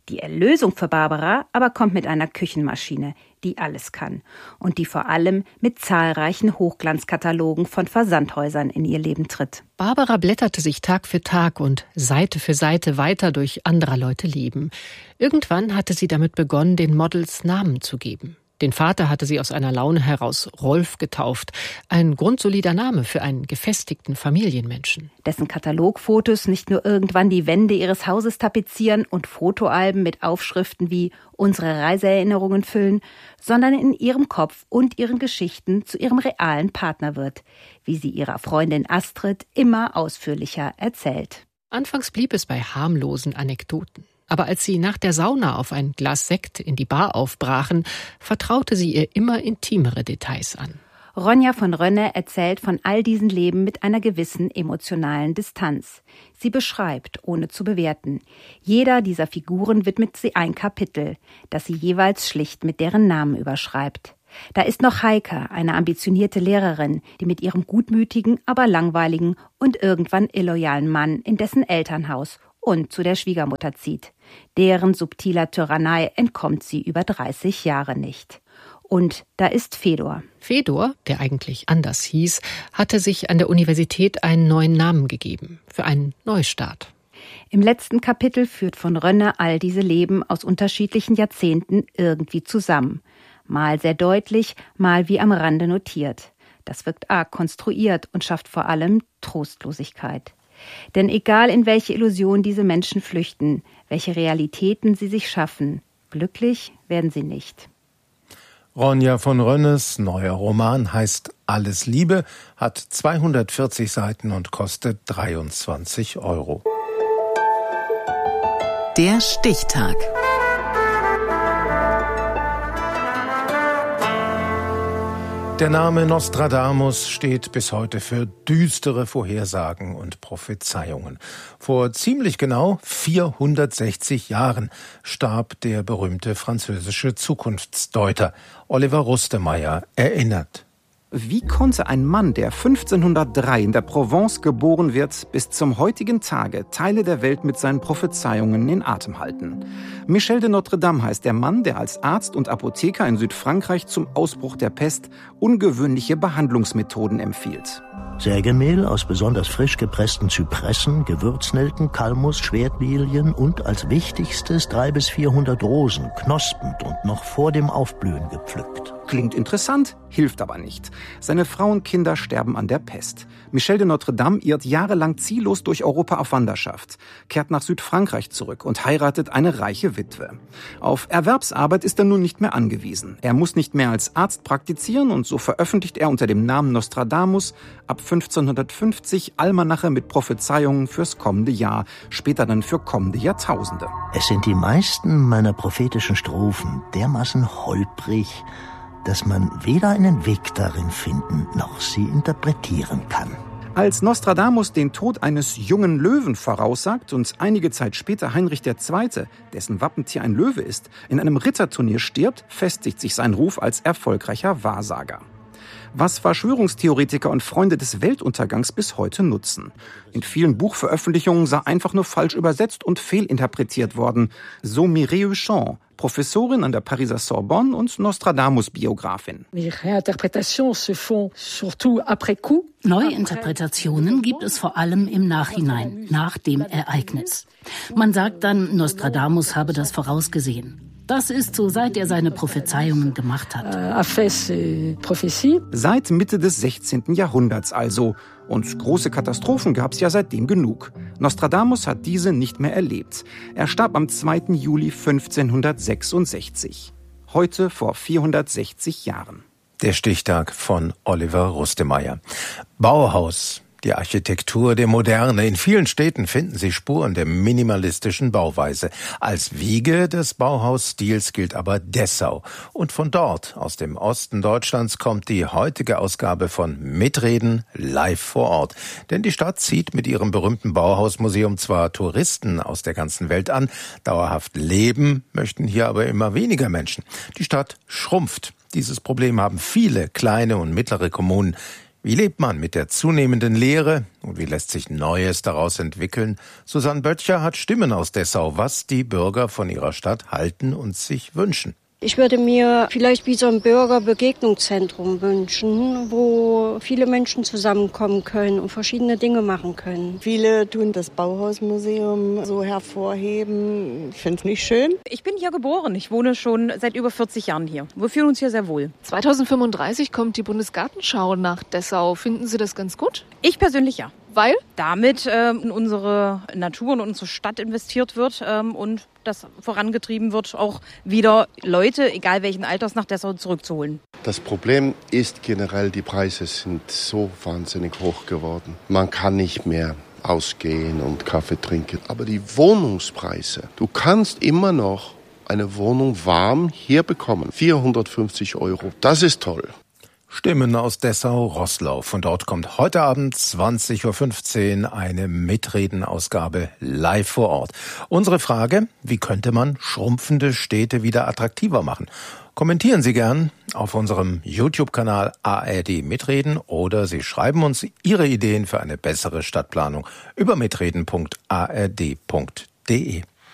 Die Erlösung für Barbara aber kommt mit einer Küchenmaschine, die alles kann und die vor allem mit zahlreichen Hochglanzkatalogen von Versandhäusern in ihr Leben tritt. Barbara blätterte sich Tag für Tag und Seite für Seite weiter durch anderer Leute Leben. Irgendwann hatte sie damit begonnen, den Models Namen zu geben. Den Vater hatte sie aus einer Laune heraus Rolf getauft. Ein grundsolider Name für einen gefestigten Familienmenschen. Dessen Katalogfotos nicht nur irgendwann die Wände ihres Hauses tapezieren und Fotoalben mit Aufschriften wie unsere Reiseerinnerungen füllen, sondern in ihrem Kopf und ihren Geschichten zu ihrem realen Partner wird, wie sie ihrer Freundin Astrid immer ausführlicher erzählt. Anfangs blieb es bei harmlosen Anekdoten. Aber als sie nach der Sauna auf ein Glas Sekt in die Bar aufbrachen, vertraute sie ihr immer intimere Details an. Ronja von Rönne erzählt von all diesen Leben mit einer gewissen emotionalen Distanz. Sie beschreibt, ohne zu bewerten. Jeder dieser Figuren widmet sie ein Kapitel, das sie jeweils schlicht mit deren Namen überschreibt. Da ist noch Heike, eine ambitionierte Lehrerin, die mit ihrem gutmütigen, aber langweiligen und irgendwann illoyalen Mann in dessen Elternhaus und zu der Schwiegermutter zieht. Deren subtiler Tyrannei entkommt sie über 30 Jahre nicht. Und da ist Fedor. Fedor, der eigentlich anders hieß, hatte sich an der Universität einen neuen Namen gegeben, für einen Neustart. Im letzten Kapitel führt von Rönne all diese Leben aus unterschiedlichen Jahrzehnten irgendwie zusammen. Mal sehr deutlich, mal wie am Rande notiert. Das wirkt arg konstruiert und schafft vor allem Trostlosigkeit. Denn egal in welche Illusion diese Menschen flüchten, welche Realitäten sie sich schaffen, glücklich werden sie nicht. Ronja von Rönnes neuer Roman heißt Alles Liebe, hat 240 Seiten und kostet 23 €. Der Stichtag. Der Name Nostradamus steht bis heute für düstere Vorhersagen und Prophezeiungen. Vor ziemlich genau 460 Jahren starb der berühmte französische Zukunftsdeuter. Oliver Rustemeyer erinnert. Wie konnte ein Mann, der 1503 in der Provence geboren wird, bis zum heutigen Tage Teile der Welt mit seinen Prophezeiungen in Atem halten? Michel de Notre Dame heißt der Mann, der als Arzt und Apotheker in Südfrankreich zum Ausbruch der Pest ungewöhnliche Behandlungsmethoden empfiehlt. Sägemehl aus besonders frisch gepressten Zypressen, Gewürznelken, Kalmus, Schwertlilien und als wichtigstes 300 bis 400 Rosen, knospend und noch vor dem Aufblühen gepflückt. Klingt interessant, hilft aber nicht. Seine Frau und Kinder sterben an der Pest. Michel de Notre Dame irrt jahrelang ziellos durch Europa auf Wanderschaft, kehrt nach Südfrankreich zurück und heiratet eine reiche Witwe. Auf Erwerbsarbeit ist er nun nicht mehr angewiesen. Er muss nicht mehr als Arzt praktizieren und so veröffentlicht er unter dem Namen Nostradamus ab 1550 Almanache mit Prophezeiungen fürs kommende Jahr, später dann für kommende Jahrtausende. Es sind die meisten meiner prophetischen Strophen dermaßen holprig, dass man weder einen Weg darin finden, noch sie interpretieren kann. Als Nostradamus den Tod eines jungen Löwen voraussagt und einige Zeit später Heinrich II., dessen Wappentier ein Löwe ist, in einem Ritterturnier stirbt, festigt sich sein Ruf als erfolgreicher Wahrsager. Was Verschwörungstheoretiker und Freunde des Weltuntergangs bis heute nutzen. In vielen Buchveröffentlichungen sei einfach nur falsch übersetzt und fehlinterpretiert worden, so Mireille Champ, Professorin an der Pariser Sorbonne und Nostradamus-Biografin. Neuinterpretationen gibt es vor allem im Nachhinein, nach dem Ereignis. Man sagt dann, Nostradamus habe das vorausgesehen. Das ist so, seit er seine Prophezeiungen gemacht hat. Seit Mitte des 16. Jahrhunderts also. Und große Katastrophen gab es ja seitdem genug. Nostradamus hat diese nicht mehr erlebt. Er starb am 2. Juli 1566. Heute vor 460 Jahren. Der Stichtag von Oliver Rustemeyer. Bauhaus. Die Architektur der Moderne. In vielen Städten finden Sie Spuren der minimalistischen Bauweise. Als Wiege des Bauhausstils gilt aber Dessau. Und von dort, aus dem Osten Deutschlands, kommt die heutige Ausgabe von Mitreden live vor Ort. Denn die Stadt zieht mit ihrem berühmten Bauhausmuseum zwar Touristen aus der ganzen Welt an, dauerhaft leben möchten hier aber immer weniger Menschen. Die Stadt schrumpft. Dieses Problem haben viele kleine und mittlere Kommunen. Wie lebt man mit der zunehmenden Leere und wie lässt sich Neues daraus entwickeln? Susanne Böttcher hat Stimmen aus Dessau, was die Bürger von ihrer Stadt halten und sich wünschen. Ich würde mir vielleicht wie so ein Bürgerbegegnungszentrum wünschen, wo viele Menschen zusammenkommen können und verschiedene Dinge machen können. Viele tun das Bauhausmuseum so hervorheben. Ich finde es nicht schön. Ich bin hier geboren. Ich wohne schon seit über 40 Jahren hier. Wir fühlen uns hier sehr wohl. 2035 kommt die Bundesgartenschau nach Dessau. Finden Sie das ganz gut? Ich persönlich ja. Weil? Damit in unsere Natur und unsere Stadt investiert wird und das vorangetrieben wird, auch wieder Leute, egal welchen Alters, nach Dessau zurückzuholen. Das Problem ist generell, die Preise sind so wahnsinnig hoch geworden. Man kann nicht mehr ausgehen und Kaffee trinken. Aber die Wohnungspreise, du kannst immer noch eine Wohnung warm hier bekommen. 450 €. Das ist toll. Stimmen aus Dessau-Roßlau. Von dort kommt heute Abend 20.15 Uhr eine Mitreden-Ausgabe live vor Ort. Unsere Frage, wie könnte man schrumpfende Städte wieder attraktiver machen? Kommentieren Sie gern auf unserem YouTube-Kanal ARD Mitreden oder Sie schreiben uns Ihre Ideen für eine bessere Stadtplanung über mitreden.ard.de.